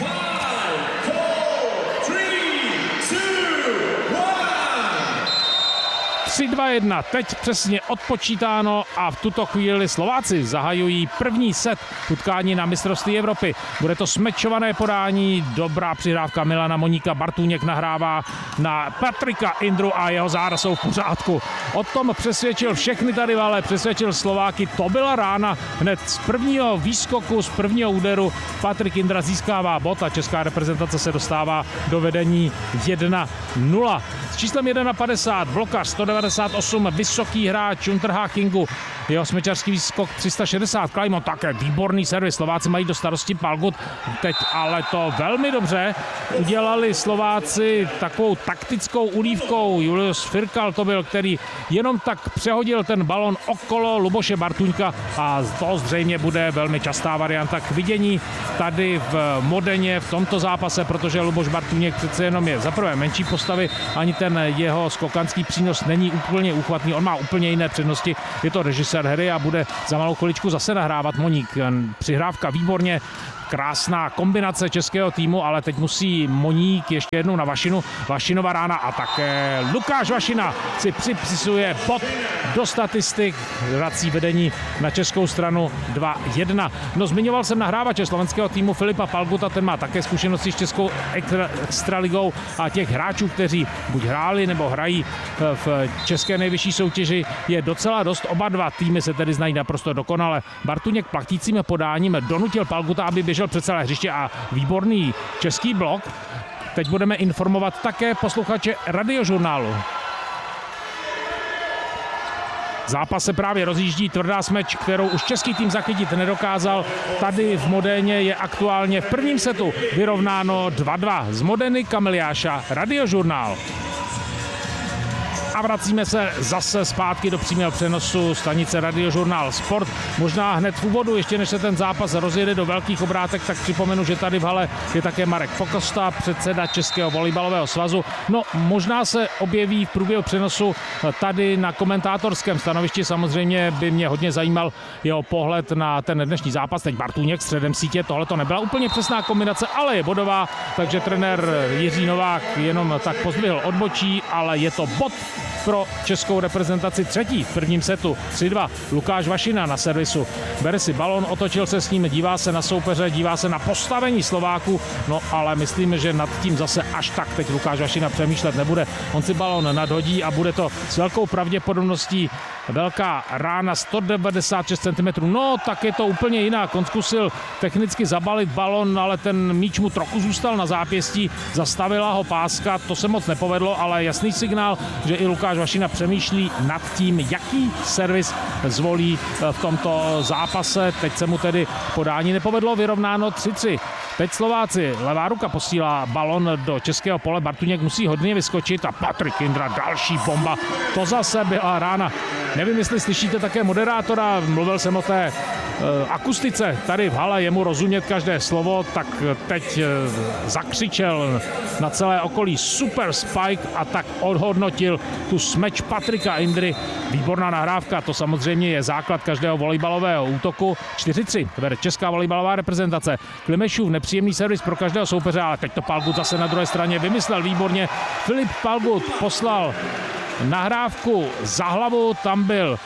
tři, dva, jedna, teď přesně odpočítáno a v tuto chvíli Slováci zahajují první set utkání na mistrovství Evropy. Bude to smečované podání, dobrá přihrávka Milana Moníka, Bartůněk nahrává na Patrika Indru a jeho záda jsou v pořádku. O tom přesvědčil všechny tady vale, přesvědčil Slováky, to byla rána hned z prvního výskoku, z prvního úderu. Patrik Indra získává bod a česká reprezentace se dostává do vedení jedna nula. S číslem jedna padesát blokař sto devadesát osm, vysoký hráč Unterhachingu, jeho smečarský výskok tři sta šedesát, Klajmon také výborný servis, Slováci mají do starosti Palgut, teď ale to velmi dobře udělali Slováci takovou taktickou ulívkou, Julius Firkal to byl, který jenom tak přehodil ten balon okolo Luboše Bartuňka a to zřejmě bude velmi častá varianta k vidění tady v Modeně v tomto zápase, protože Luboš Bartuněk přece jenom je za prvé menší postavy, ani ten jeho skokanský přínos není úplně úchvatný, on má úplně jiné přednosti, je to režisér hry a bude za malou chviličku zase nahrávat Moník. Přihrávka výborně, krásná kombinace českého týmu, ale teď musí Moník ještě jednou na Vašinu. Vašinova rána a také Lukáš Vašina si připisuje bod do statistik, vrací vedení na českou stranu dva jedna. No, zmiňoval jsem nahrávače slovenského týmu Filipa Palguta, ten má také zkušenosti s českou extra, extraligou a těch hráčů, kteří buď hráli nebo hrají v české nejvyšší soutěži, je docela dost. Oba dva týmy se tedy znají naprosto dokonale. Bartuněk platícím podáním donutil Palguta, aby běžel před celé hřiště a výborný český blok. Teď budeme informovat také posluchače Radiožurnálu. Zápas se právě rozjíždí, tvrdá smeč, kterou už český tým zachytit nedokázal. Tady v Modéně je aktuálně v prvním setu vyrovnáno dva dva. Z Modeny Kamiliáša, Radiožurnál. A vracíme se zase zpátky do přímého přenosu stanice Radiožurnál Sport. Možná hned v úvodu, ještě než se ten zápas rozjede do velkých obrátek, tak připomenu, že tady v hale je také Marek Pokosta, předseda Českého volejbalového svazu. No, možná se objeví v průběhu přenosu tady na komentátorském stanovišti. Samozřejmě by mě hodně zajímal jeho pohled na ten dnešní zápas. Teď Bartůněk středem sítě, tohle to nebyla úplně přesná kombinace, ale je bodová, takže trenér Jiří Novák jenom tak pozdvihl odbočí, ale je to bod pro českou reprezentaci třetí v prvním setu. tři dva. Lukáš Vašina na servisu. Bere si balon, otočil se s ním, dívá se na soupeře, dívá se na postavení Slováků, no ale myslím, že nad tím zase až tak teď Lukáš Vašina přemýšlet nebude. On si balon nadhodí a bude to s velkou pravděpodobností velká rána, sto devadesát šest centimetrů. No, tak je to úplně jinak. On zkusil technicky zabalit balon, ale ten míč mu trochu zůstal na zápěstí, zastavila ho páska, to se moc nepovedlo, ale jasný signál, že i Lukáš Vašina přemýšlí nad tím, jaký servis zvolí v tomto zápase. Teď se mu tedy podání nepovedlo, vyrovnáno tři tři. Teď Slováci, levá ruka posílá balon do českého pole, Bartuněk musí hodně vyskočit a Patrik Indra, další bomba, to zase byla rána. Nevím, jestli slyšíte také moderátora, mluvil jsem o té uh, akustice tady v hale, jemu rozumět každé slovo, tak teď uh, zakřičel na celé okolí super spike a tak odhodnotil tu smeč Patrika Indry. Výborná nahrávka, to samozřejmě je základ každého volejbalového útoku. čtyři tři vede česká volejbalová reprezentace. Klimešův nepříjemný servis pro každého soupeře, ale teď to Palgut zase na druhé straně vymyslel výborně. Filip Palgut poslal nahrávku za hlavu, tam byl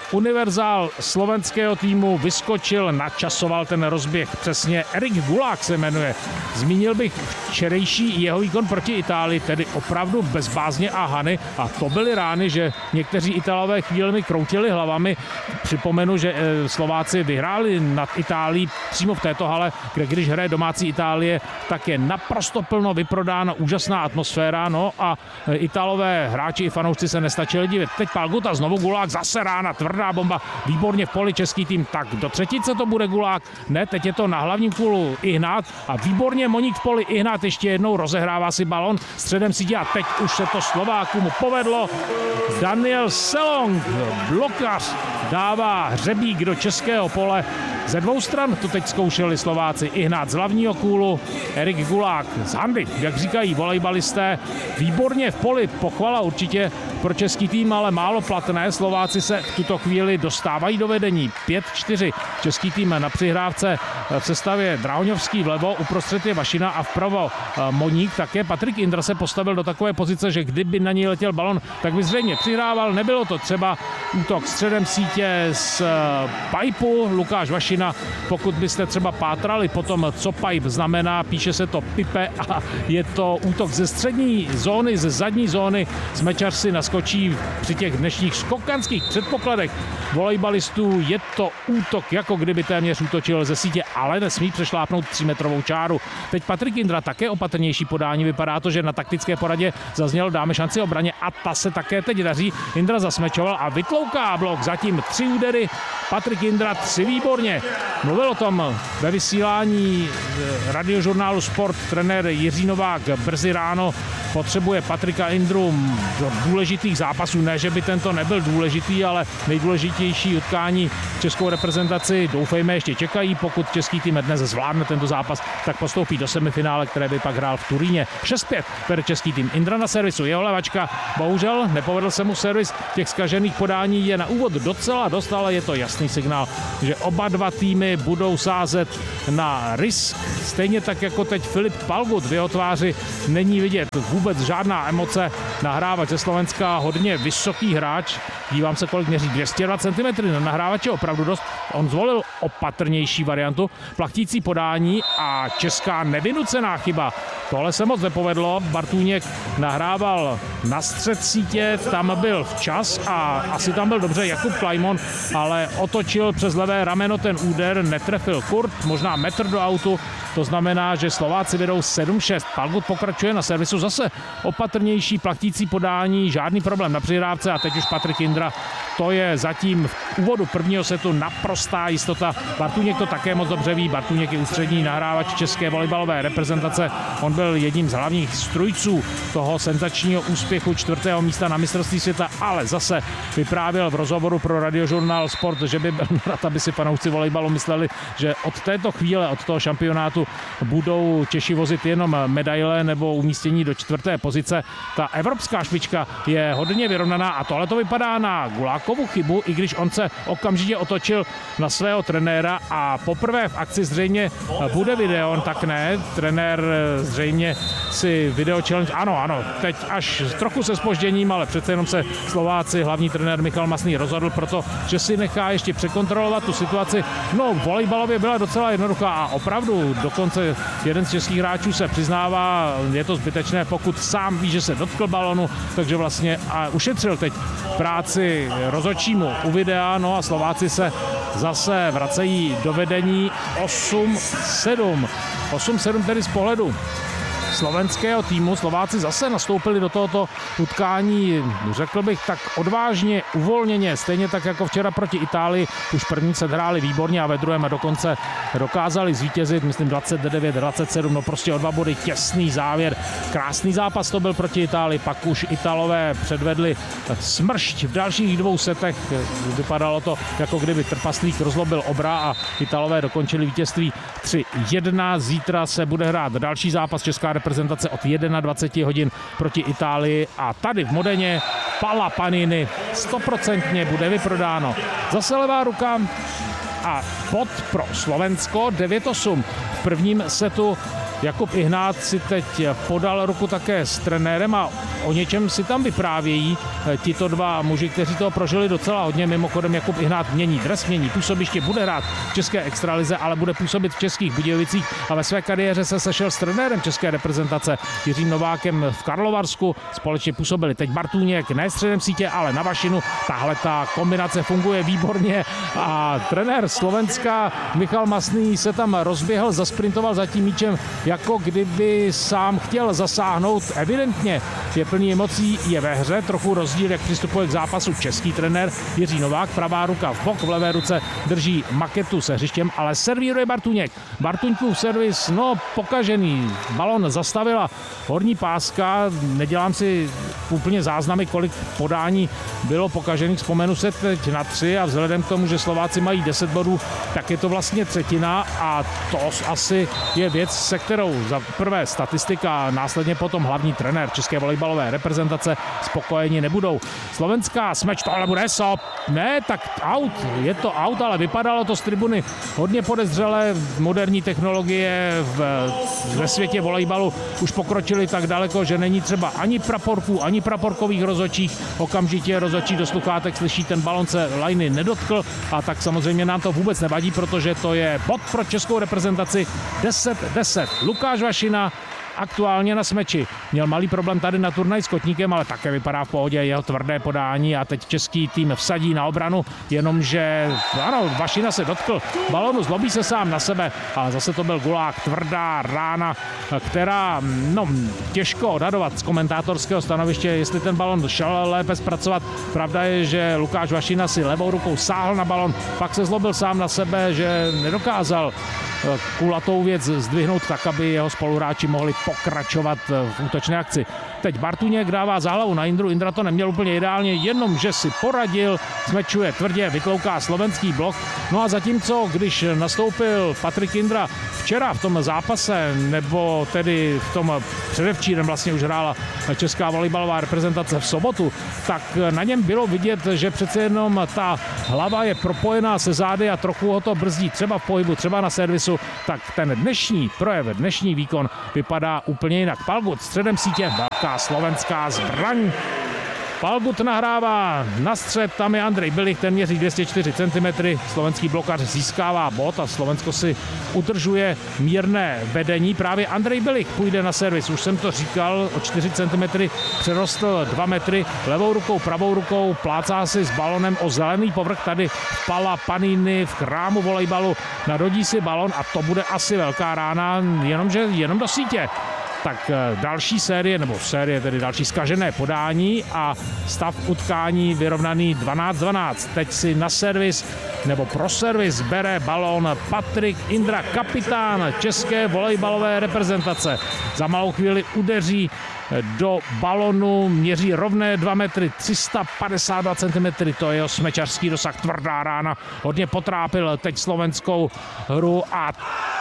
univerzál slovenského týmu vyskočil, načasoval ten rozběh. Přesně Erik Gulák se jmenuje. Zmínil bych včerejší jeho výkon proti Itálii, tedy opravdu bez bázně a hany. A to byly rány, že někteří Italové chvílemi kroutili hlavami. Připomenu, že Slováci vyhráli nad Itálií přímo v této hale, kde když hraje domácí Itálie, tak je naprosto plno vyprodána, úžasná atmosféra. No a Italové hráči i fanoušci se nestačili divit. Teď Palgut a znovu Gulák, zase rána, tvrdá bomba, výborně v poli český tým. Tak do třetice to bude Gulák. Ne, teď je to na hlavním kůlu Ihnát a výborně Moník v poli. Ihnát ještě jednou rozehrává si balon středem sítě a teď už se to Slovákům povedlo. Daniel Selong, blokař, dává hřebík do českého pole. Ze dvou stran to teď zkoušeli Slováci. Ihnát z hlavního kůlu, Erik Gulák z handy, jak říkají volejbalisté. Výborně v poli, pochvala určitě pro český tým, ale málo platné. Slováci se v tuto chvíli dostávají do vedení. pět čtyři. Český tým na přihrávce v sestavě Drahoňovský vlevo, uprostřed je Vašina a vpravo Moník. Také Patrik Indra se postavil do takové pozice, že kdyby na něj letěl balon, tak by zřejmě přihrával. Nebylo to třeba útok středem sítě z pipeu. Lukáš Vašina, pokud byste třeba pátrali potom, co pipe znamená, píše se to pipe a je to útok ze střední zóny, ze zadní zóny. Smečař si naskočí při těch dnešních skokanských předpokladech volejbalistů. Je to útok, jako kdyby téměř útočil ze sítě, ale nesmí přešlápnout třímetrovou čáru. Teď Patrik Indra, také opatrnější podání. Vypadá to, že na taktické poradě zazněl, dáme šanci obraně a ta se také teď daří. Indra zasmečoval a vytlouká blok. Zatím tři údery. Patrik Indra, tři výborně. Mluvil o tom ve vysílání radiožurnálu Sport trenér Jiří Novák brzy ráno. Potřebuje Patrika Indru do důležitých zápasů. Ne, že by tento nebyl důležitý, ale nejdůležitější utkání českou reprezentaci doufejme ještě čekají. Pokud český tým dnes zvládne tento zápas, tak postoupí do semifinále, které by pak hrál v Turíně. šest pět vede český tým. Indra na servisu, jeho levačka. Bohužel nepovedl se mu servis. Těch zkažených podání je na úvod docela dost, ale je to jasný signál, že oba dva týmy budou sázet na risk. Stejně tak jako teď Filip Palgut, v jeho tváři není vidět vůbec žádná emoce. Nahrávač ze Slovenska, hodně vysoký hráč. Dívám se, kolik měří, dvě stě dva centimetry. Na nahrávače opravdu dost. On zvolil opatrnější variantu. Plachtící podání a česká nevynucená chyba. Tohle se moc nepovedlo. Bartůněk nahrával na střed sítě, tam byl včas a asi tam byl dobře Jakub Klajmon, ale otočil přes levé rameno ten úder, netrefil Kurt, možná metr do autu. To znamená, že Slováci vedou sedm šest. Palgut pokračuje na servisu, zase opatrnější plachtící podání, žádný problém na přihrávce a teď už Patrik Indra. To je zatím v úvodu prvního setu naprostá jistota. Bartůněk to také moc dobře ví. Bartůněk je ústřední nahrávač české volejbalové reprezentace. On byl jedním z hlavních strůjců toho senzačního úspěchu čtvrtého místa na mistrovství světa, ale zase vyprávěl v rozhovoru pro radiožurnál Sport, že by byl rád, aby si fanoušci volejbalu mysleli, že od této chvíle, od toho šampionátu budou Češi vozit jenom medaile nebo umístění do čtvrté pozice. Ta evropská špička je hodně vyrovnaná a tohle to vypadá na Gulákovu chybu, i když on se okamžitě otočil na svého trenéra a poprvé v akci zřejmě bude video, tak ne, trenér zřejmě si video challenge, ano, ano, teď až trochu se zpožděním, ale přece jenom se Slováci, hlavní trenér Michal Masný rozhodl proto, že si nechá ještě překontrolovat tu situaci. No, volejbalově byla docela jednoduchá a opravdu dokonce jeden z českých hráčů se přiznává, je to zbytečné, pokud sám ví, že se dotkl balonu, takže vlastně a ušetřil teď práci rozhodčímu u videa, no a Slováci se zase vracejí do vedení osm sedm. osm sedm tedy z pohledu slovenského týmu. Slováci zase nastoupili do tohoto utkání, řekl bych, tak odvážně, uvolněně, stejně tak jako včera proti Itálii. Už první set hráli výborně a ve druhém dokonce dokázali zvítězit, myslím dvacet devět dvacet sedm, no prostě o dva body, těsný závěr. Krásný zápas to byl proti Itálii, pak už Italové předvedli smršť v dalších dvou setech. Vypadalo to, jako kdyby trpaslík rozlobil obra a Italové dokončili vítězství tři jedna. Zítra se bude hrát další zápas česká reprezentace od dvacet jedna hodin proti Itálii a tady v Modeně Pala Panini stoprocentně bude vyprodáno. Zase levá ruka a bod pro Slovensko devět osm. V prvním setu Jakub Ihnát si teď podal ruku také s trenérem a o něčem si tam vyprávějí tito dva muži, kteří toho prožili docela hodně. Mimochodem Jakub Ihnát mění dres, mění působiště, bude hrát v české extralize, ale bude působit v Českých Budějovicích a ve své kariéře se sešel s trenérem české reprezentace Jiřím Novákem v Karlovarsku. Společně působili teď Bartůněk ne středem sítě, ale na Vašinu. Tahle ta kombinace funguje výborně a trenér Slovenska Michal Masný se tam rozběhl, zasprintoval za tím míčem, jako kdyby sám chtěl zasáhnout. Evidentně je plný emocí, je ve hře, trochu rozdíl, jak přistupuje k zápasu český trenér Jiří Novák, pravá ruka v bok, v levé ruce drží maketu se hřištěm, ale servíruje Bartůněk. Bartuňkův servis, no pokažený, balon zastavila horní páska, nedělám si úplně záznamy, kolik podání bylo pokažených, vzpomenu se teď na tři a vzhledem k tomu, že Slováci mají deset bodů, tak je to vlastně třetina a to asi je věc, se kterou za prvé statistika a následně potom hlavní trenér české volejbalové reprezentace spokojeni nebudou. Slovenská smeč, tohle bude sop. Ne, tak out, je to out, ale vypadalo to z tribuny hodně podezřele. Moderní technologie v, ve světě volejbalu už pokročily tak daleko, že není třeba ani praporků, ani praporkových rozhodčích. Okamžitě rozhodčí do sluchátek slyší, ten balon se lajny nedotkl a tak samozřejmě nám to vůbec nevadí, protože to je bod pro českou reprezentaci deset deset. Lukáš Vašina aktuálně na smeči. Měl malý problém tady na turnaj s Kotníkem, ale také vypadá v pohodě jeho tvrdé podání a teď český tým vsadí na obranu, jenomže ano, Vašina se dotkl balonu, zlobí se sám na sebe, ale zase to byl gulák, tvrdá rána, která, no, těžko odhadovat z komentátorského stanoviště, jestli ten balon šel lépe zpracovat. Pravda je, že Lukáš Vašina si levou rukou sáhl na balon, pak se zlobil sám na sebe, že nedokázal kulatou věc zdvihnout tak, aby jeho spoluhráči mohli pokračovat v útočné akci. Teď Bartůněk dává za hlavu na Indru, Indra to neměl úplně ideálně, jenom že si poradil, smečuje tvrdě, vytlouká slovenský blok. No a zatímco, když nastoupil Patrik Indra včera v tom zápase, nebo tedy v tom předevčírem vlastně už hrála česká volejbalová reprezentace v sobotu, tak na něm bylo vidět, že přece jenom ta hlava je propojená se zády a trochu ho to brzdí třeba v pohybu, třeba na servisu, tak ten dnešní projev, dnešní výkon vypadá úplně jinak. Palgut středem sítě, velká slovenská zbraň. Palgut nahrává na střed, tam je Andrej Bilich, ten měří dvě stě čtyři centimetrů, slovenský blokař získává bod a Slovensko si udržuje mírné vedení. Právě Andrej Bilich půjde na servis, už jsem to říkal, o čtyři centimetry přerostl dva metry, levou rukou, pravou rukou, plácá si s balonem o zelený povrch tady v Pala Panini v chrámu volejbalu, nadhodí si balon a to bude asi velká rána, jenomže jenom do sítě. Tak další série, nebo série, tedy další zkažené podání a stav utkání vyrovnaný dvanáct dvanáct. Teď si na servis, nebo pro servis bere balón Patrik Indra, kapitán české volejbalové reprezentace. Za malou chvíli udeří do balonu, měří rovné dva metry, tři sta padesát dva centimetrů, to je jeho smečařský dosah, tvrdá rána, hodně potrápil teď slovenskou hru a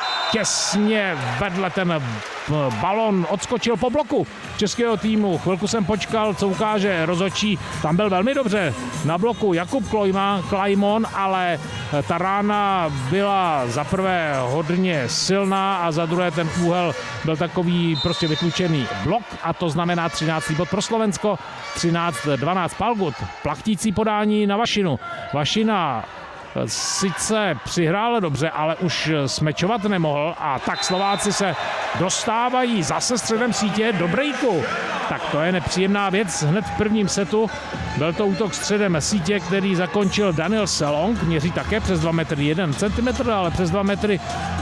těsně vedle ten balon odskočil po bloku českého týmu. Chvilku jsem počkal, co ukáže rozhodčí. Tam byl velmi dobře na bloku Jakub Klojma, Klajmon, ale ta rána byla za prvé hodně silná a za druhé ten úhel byl takový prostě vytlučený blok a to znamená třináctý bod pro Slovensko. třináct dvanáct Palgut. Plachtící podání na Vašinu. Vašina sice přihrál dobře, ale už smečovat nemohl a tak Slováci se dostávají zase středem sítě do breaku. Tak to je nepříjemná věc hned v prvním setu. Byl to útok středem sítě, který zakončil Daniel Selong, měří také přes dva metry, jeden centimetr, ale přes dva metry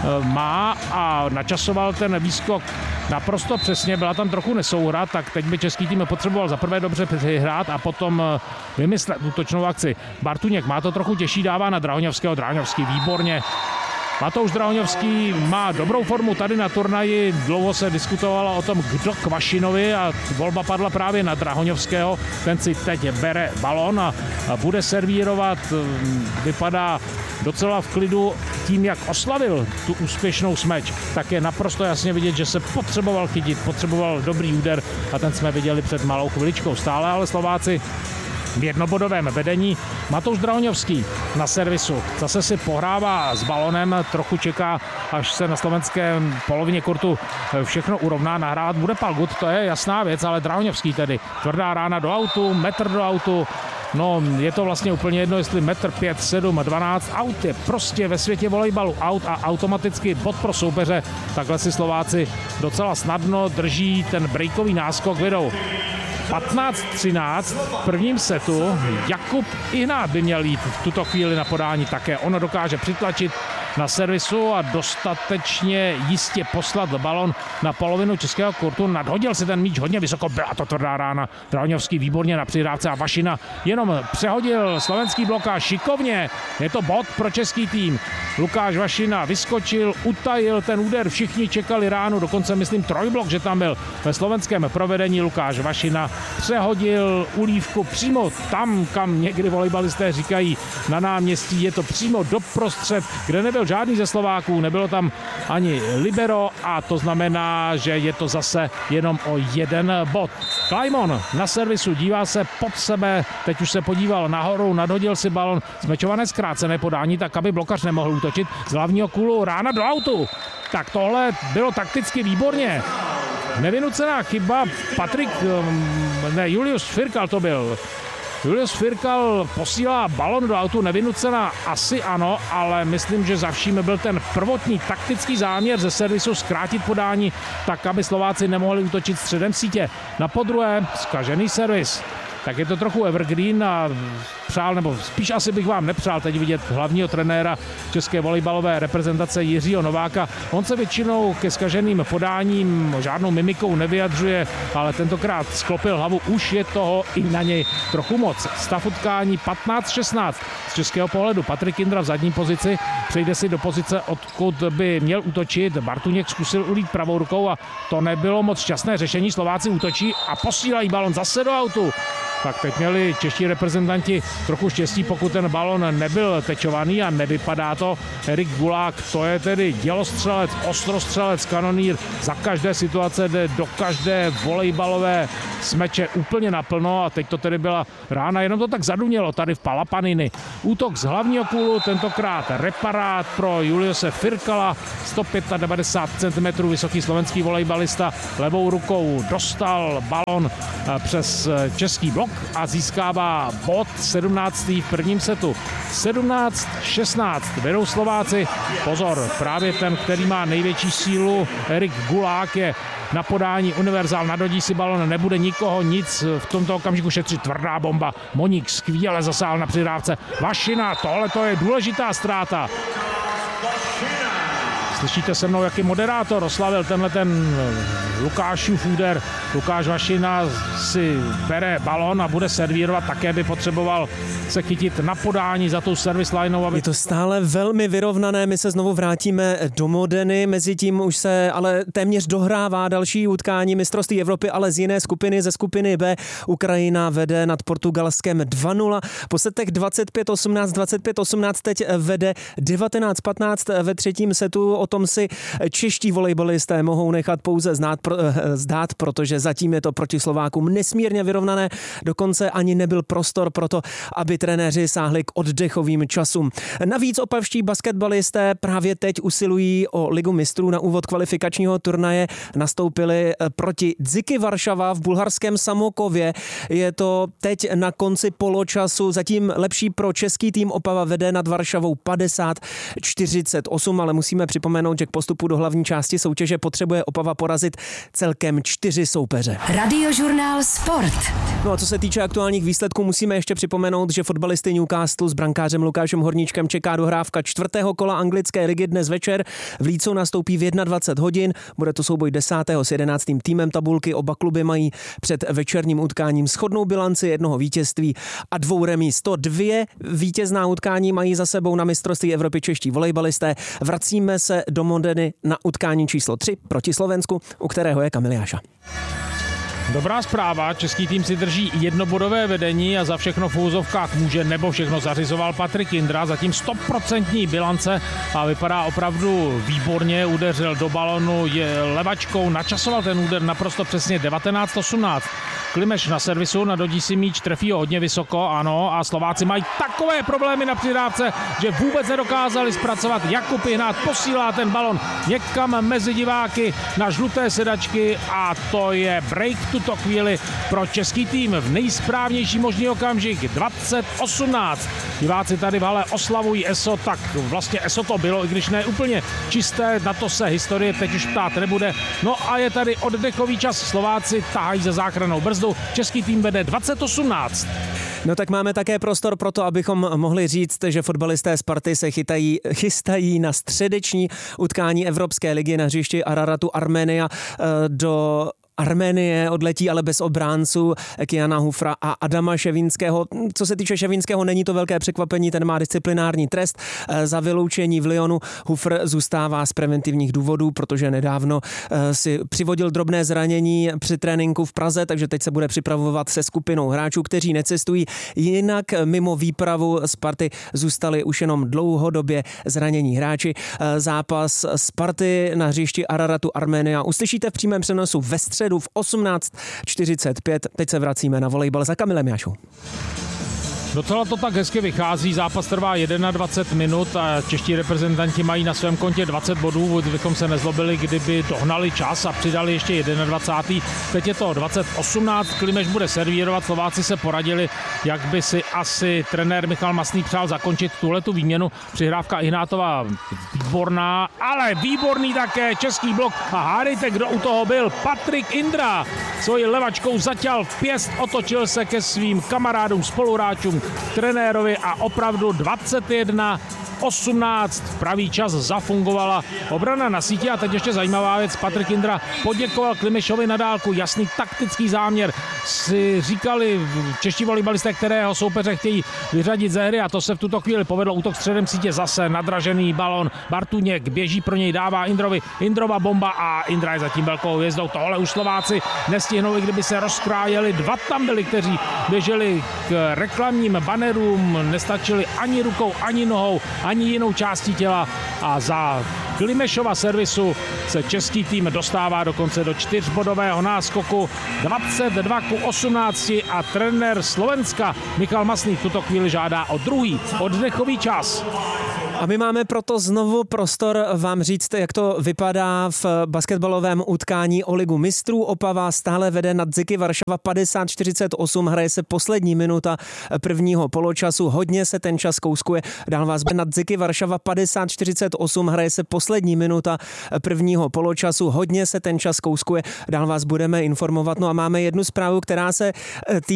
má a načasoval ten výskok naprosto přesně, byla tam trochu nesouhra, tak teď by český tým potřeboval za prvé dobře přihrát a potom vymyslet útočnou akci. Bartůněk má to trochu těžší, dává na Drahoňovského, Drahoňovský výborně. Matouš Drahoňovský má dobrou formu tady na turnaji, dlouho se diskutovalo o tom, kdo k Vašinovi a volba padla právě na Drahoňovského, ten si teď bere balon a bude servírovat, vypadá docela v klidu tím, jak oslavil tu úspěšnou smeč, tak je naprosto jasně vidět, že se potřeboval chytit, potřeboval dobrý úder a ten jsme viděli před malou chviličkou. Stále ale Slováci v jednobodovém vedení. Matouš Drahoňovský na servisu. Zase si pohrává s balonem, trochu čeká, až se na slovenském polovině kurtu všechno urovná. Nahrát bude Palgut, to je jasná věc, ale Drahoňovský tedy. Tvrdá rána do autu, metr do autu. No, je to vlastně úplně jedno, jestli metr pět, sedm, dvanáct. Aut je prostě ve světě volejbalu aut a automaticky bod pro soupeře. Takhle si Slováci docela snadno drží ten breakový náskok, vedou patnáct třináct v prvním setu. Jakub Ihnát by měl jít v tuto chvíli na podání také. Ono dokáže přitlačit na servisu a dostatečně jistě poslat balon na polovinu českého kurtu. Nadhodil si ten míč hodně vysoko, byla to tvrdá rána. Drahoňovský výborně na přihrávce a Vašina jenom přehodil slovenský blokáž šikovně. Je to bod pro český tým. Lukáš Vašina vyskočil, utajil ten úder, všichni čekali ránu, dokonce myslím trojblok, že tam byl ve slovenském provedení. Lukáš Vašina přehodil ulívku přímo tam, kam někdy volejbalisté říkají na náměstí. Je to přímo doprostřed, kde nebyl žádný ze Slováků, nebylo tam ani libero a to znamená, že je to zase jenom o jeden bod. Klajmon na servisu, dívá se pod sebe, teď už se podíval nahoru, nadhodil si balon, zmečované zkrácené podání, tak aby blokař nemohl útočit z hlavního kůlu, rána do autu. Tak tohle bylo takticky výborně. Nevynucená chyba, Patrik, ne, Julius Firkal to byl. Julius Firkal posílá balon do autu, nevynucená asi ano, ale myslím, že za vším byl ten prvotní taktický záměr ze servisu zkrátit podání tak, aby Slováci nemohli útočit středem sítě. Na podruhé zkažený servis. Tak je to trochu evergreen a přál, nebo spíš asi bych vám nepřál teď vidět hlavního trenéra české volejbalové reprezentace Jiřího Nováka. On se většinou ke zkaženým podáním žádnou mimikou nevyjadřuje, ale tentokrát sklopil hlavu, už je toho i na něj trochu moc. Stav utkání patnáct šestnáct z českého pohledu. Patrik Indra v zadní pozici, přejde si do pozice, odkud by měl útočit. Bartuněk zkusil ulít pravou rukou a to nebylo moc šťastné řešení. Slováci útočí a posílají balon zase do autu. Tak teď měli čeští reprezentanti trochu štěstí, pokud ten balon nebyl tečovaný a nevypadá to. Erik Gulák, to je tedy dělostřelec, ostrostřelec, kanonýr. Za každé situace jde do každé volejbalové smeče úplně naplno a teď to tedy byla rána, jenom to tak zadunělo tady v Palapaniny. Útok z hlavního kůlu, tentokrát reparát pro Juliuse Firkala, sto devadesát pět centimetrů vysoký slovenský volejbalista, levou rukou dostal balon přes český blok a získává bod sedmnáctý v prvním setu. sedmnáct šestnáct vedou Slováci. Pozor, právě ten, který má největší sílu, Erik Gulák, je na podání univerzál, nadhodí si balon, nebude nikoho nic v tomto okamžiku šetřit. Tvrdá bomba. Moník skvěle zasál na přihrávce. Vašina, tohle to je důležitá ztráta. Slyšíte se mnou, jaký moderátor oslavil tenhle ten Lukášův úder. Lukáš Vašina si bere balon a bude servírovat, také by potřeboval se chytit na podání za tou service lineou. Aby... Je to stále velmi vyrovnané, my se znovu vrátíme do Modeny, mezi tím už se ale téměř dohrává další utkání mistrovství Evropy, ale z jiné skupiny, ze skupiny B. Ukrajina vede nad Portugalskem dva nula, po setech dvacet pět osmnáct, dvacet pět osmnáct teď vede devatenáct patnáct ve třetím setu. O tom si čeští volejbalisté mohou nechat pouze znát, pro, zdát, protože zatím je to proti Slovákům nesmírně vyrovnané, dokonce ani nebyl prostor pro to, aby trenéři sáhli k oddechovým časům. Navíc opavští basketbalisté právě teď usilují o ligu mistrů. Na úvod kvalifikačního turnaje nastoupili proti Dziky Varšava v bulharském Samokově. Je to teď na konci poločasu, zatím lepší pro český tým. Opava vede nad Varšavou padesát čtyřicet osm, ale musíme připomenout, že k postupu do hlavní části soutěže potřebuje Opava porazit celkem čtyři soupeře. Radiožurnál Sport. No a co se týče aktuálních výsledků, musíme ještě připomenout, že fotbalisty Newcastle s brankářem Lukášem Horníčkem čeká dohrávka čtvrtého kola anglické ligy dnes večer. V Lícu nastoupí v dvacet jedna hodin. Bude to souboj desátého s jedenáctým týmem tabulky. Oba kluby mají před večerním utkáním shodnou bilanci jednoho vítězství a dvou remíz. To dvě vítězná utkání mají za sebou na mistrovství Evropy čeští volejbalisté. Vracíme se do Modeny na utkání číslo tři proti Slovensku, u kterého je Kamil Jáša. Dobrá zpráva, český tým si drží jednobodové vedení a za všechno v úzovkách může nebo všechno zařizoval Patrik Indra, zatím stoprocentní bilance a vypadá opravdu výborně, udeřil do balonu, je levačkou, načasoval ten úder naprosto přesně devatenáct osmnáct. Klimeš na servisu, nadhodí si míč, trefí ho hodně vysoko, ano, a Slováci mají takové problémy na přidávce, že vůbec nedokázali zpracovat. Jakub Ihnát posílá ten balon někam mezi diváky na žluté sedačky a to je break v tuto chvíli pro český tým v nejsprávnější možný okamžik dvacet osmnáct. Diváci tady v hale oslavují ESO, tak vlastně ESO to bylo, i když ne úplně čisté, na to se historie teď už ptát nebude. No a je tady oddechový čas, Slováci tahají za záchrannou brzdu, český tým vede dvacet osmnáct. No tak máme také prostor pro to, abychom mohli říct, že fotbalisté Sparty se chytají, chystají na středeční utkání Evropské ligy na hřišti Araratu Arménia do Arménie odletí ale bez obránců Kyana Hufra a Adama Ševínského. Co se týče Ševínského, není to velké překvapení, ten má disciplinární trest za vyloučení v Lyonu. Hufr zůstává z preventivních důvodů, protože nedávno si přivodil drobné zranění při tréninku v Praze, takže teď se bude připravovat se skupinou hráčů, kteří necestují. Jinak mimo výpravu Sparty zůstali už jenom dlouhodobě zranění hráči. Zápas Sparty na hřišti Araratu Arménia uslyšíte v přímém přenosu ve středu v osmnáct čtyřicet pět. Teď se vracíme na volejbal za Kamilem Jášou. Docela to tak hezky vychází, zápas trvá dvacet jedna minut a čeští reprezentanti mají na svém kontě dvacet bodů, bychom se nezlobili, kdyby dohnali čas a přidali ještě dvacet jedna. Teď je to dvacet osmnáct, Klimeš bude servírovat, Slováci se poradili, jak by si asi trenér Michal Masný přál zakončit tuhletu výměnu. Přihrávka Ihnátová výborná, ale výborný také český blok a hádejte, kdo u toho byl, Patrik Indra. Svojí levačkou zaťal pěst, otočil se ke svým kamarádům, spoluhráčům, trenérovi a opravdu dvacet jedna osmnáct pravý čas zafungovala obrana na síti a teď ještě zajímavá věc, Patrik Indra poděkoval Klimešovi na dálku, jasný taktický záměr, si říkali čeští volejbalisté, kterého soupeře chtějí vyřadit ze hry a to se v tuto chvíli povedlo, útok středem sítě zase nadražený balon, Bartuněk běží pro něj, dává Indrovi, Indrova bomba a Indra je zatím velkou hvězdou, tohle už Slováci nestihnou, i kdyby se rozkrájeli, dva tam byli, kteří běželi k reklamním banerům, nestačili ani rukou, ani nohou, ani jinou částí těla a za Klimešova servisu se český tým dostává dokonce do čtyřbodového náskoku dvacet dva ku osmnácti a trenér Slovenska Michal Masný v tuto chvíli žádá o druhý oddechový čas. A my máme proto znovu prostor vám říct, jak to vypadá v basketbalovém utkání o ligu mistrů. Opava stále vede nad Ziky Varšava padesát čtyřicet osm, hraje se poslední minuta prvního poločasu, hodně se ten čas kouskuje. Dál vás nad Ziky Varšava padesát čtyřicet osm, hraje se poslední minuta prvního poločasu, hodně se ten čas kouskuje. Dál vás budeme informovat. No a máme jednu zprávu, která se týká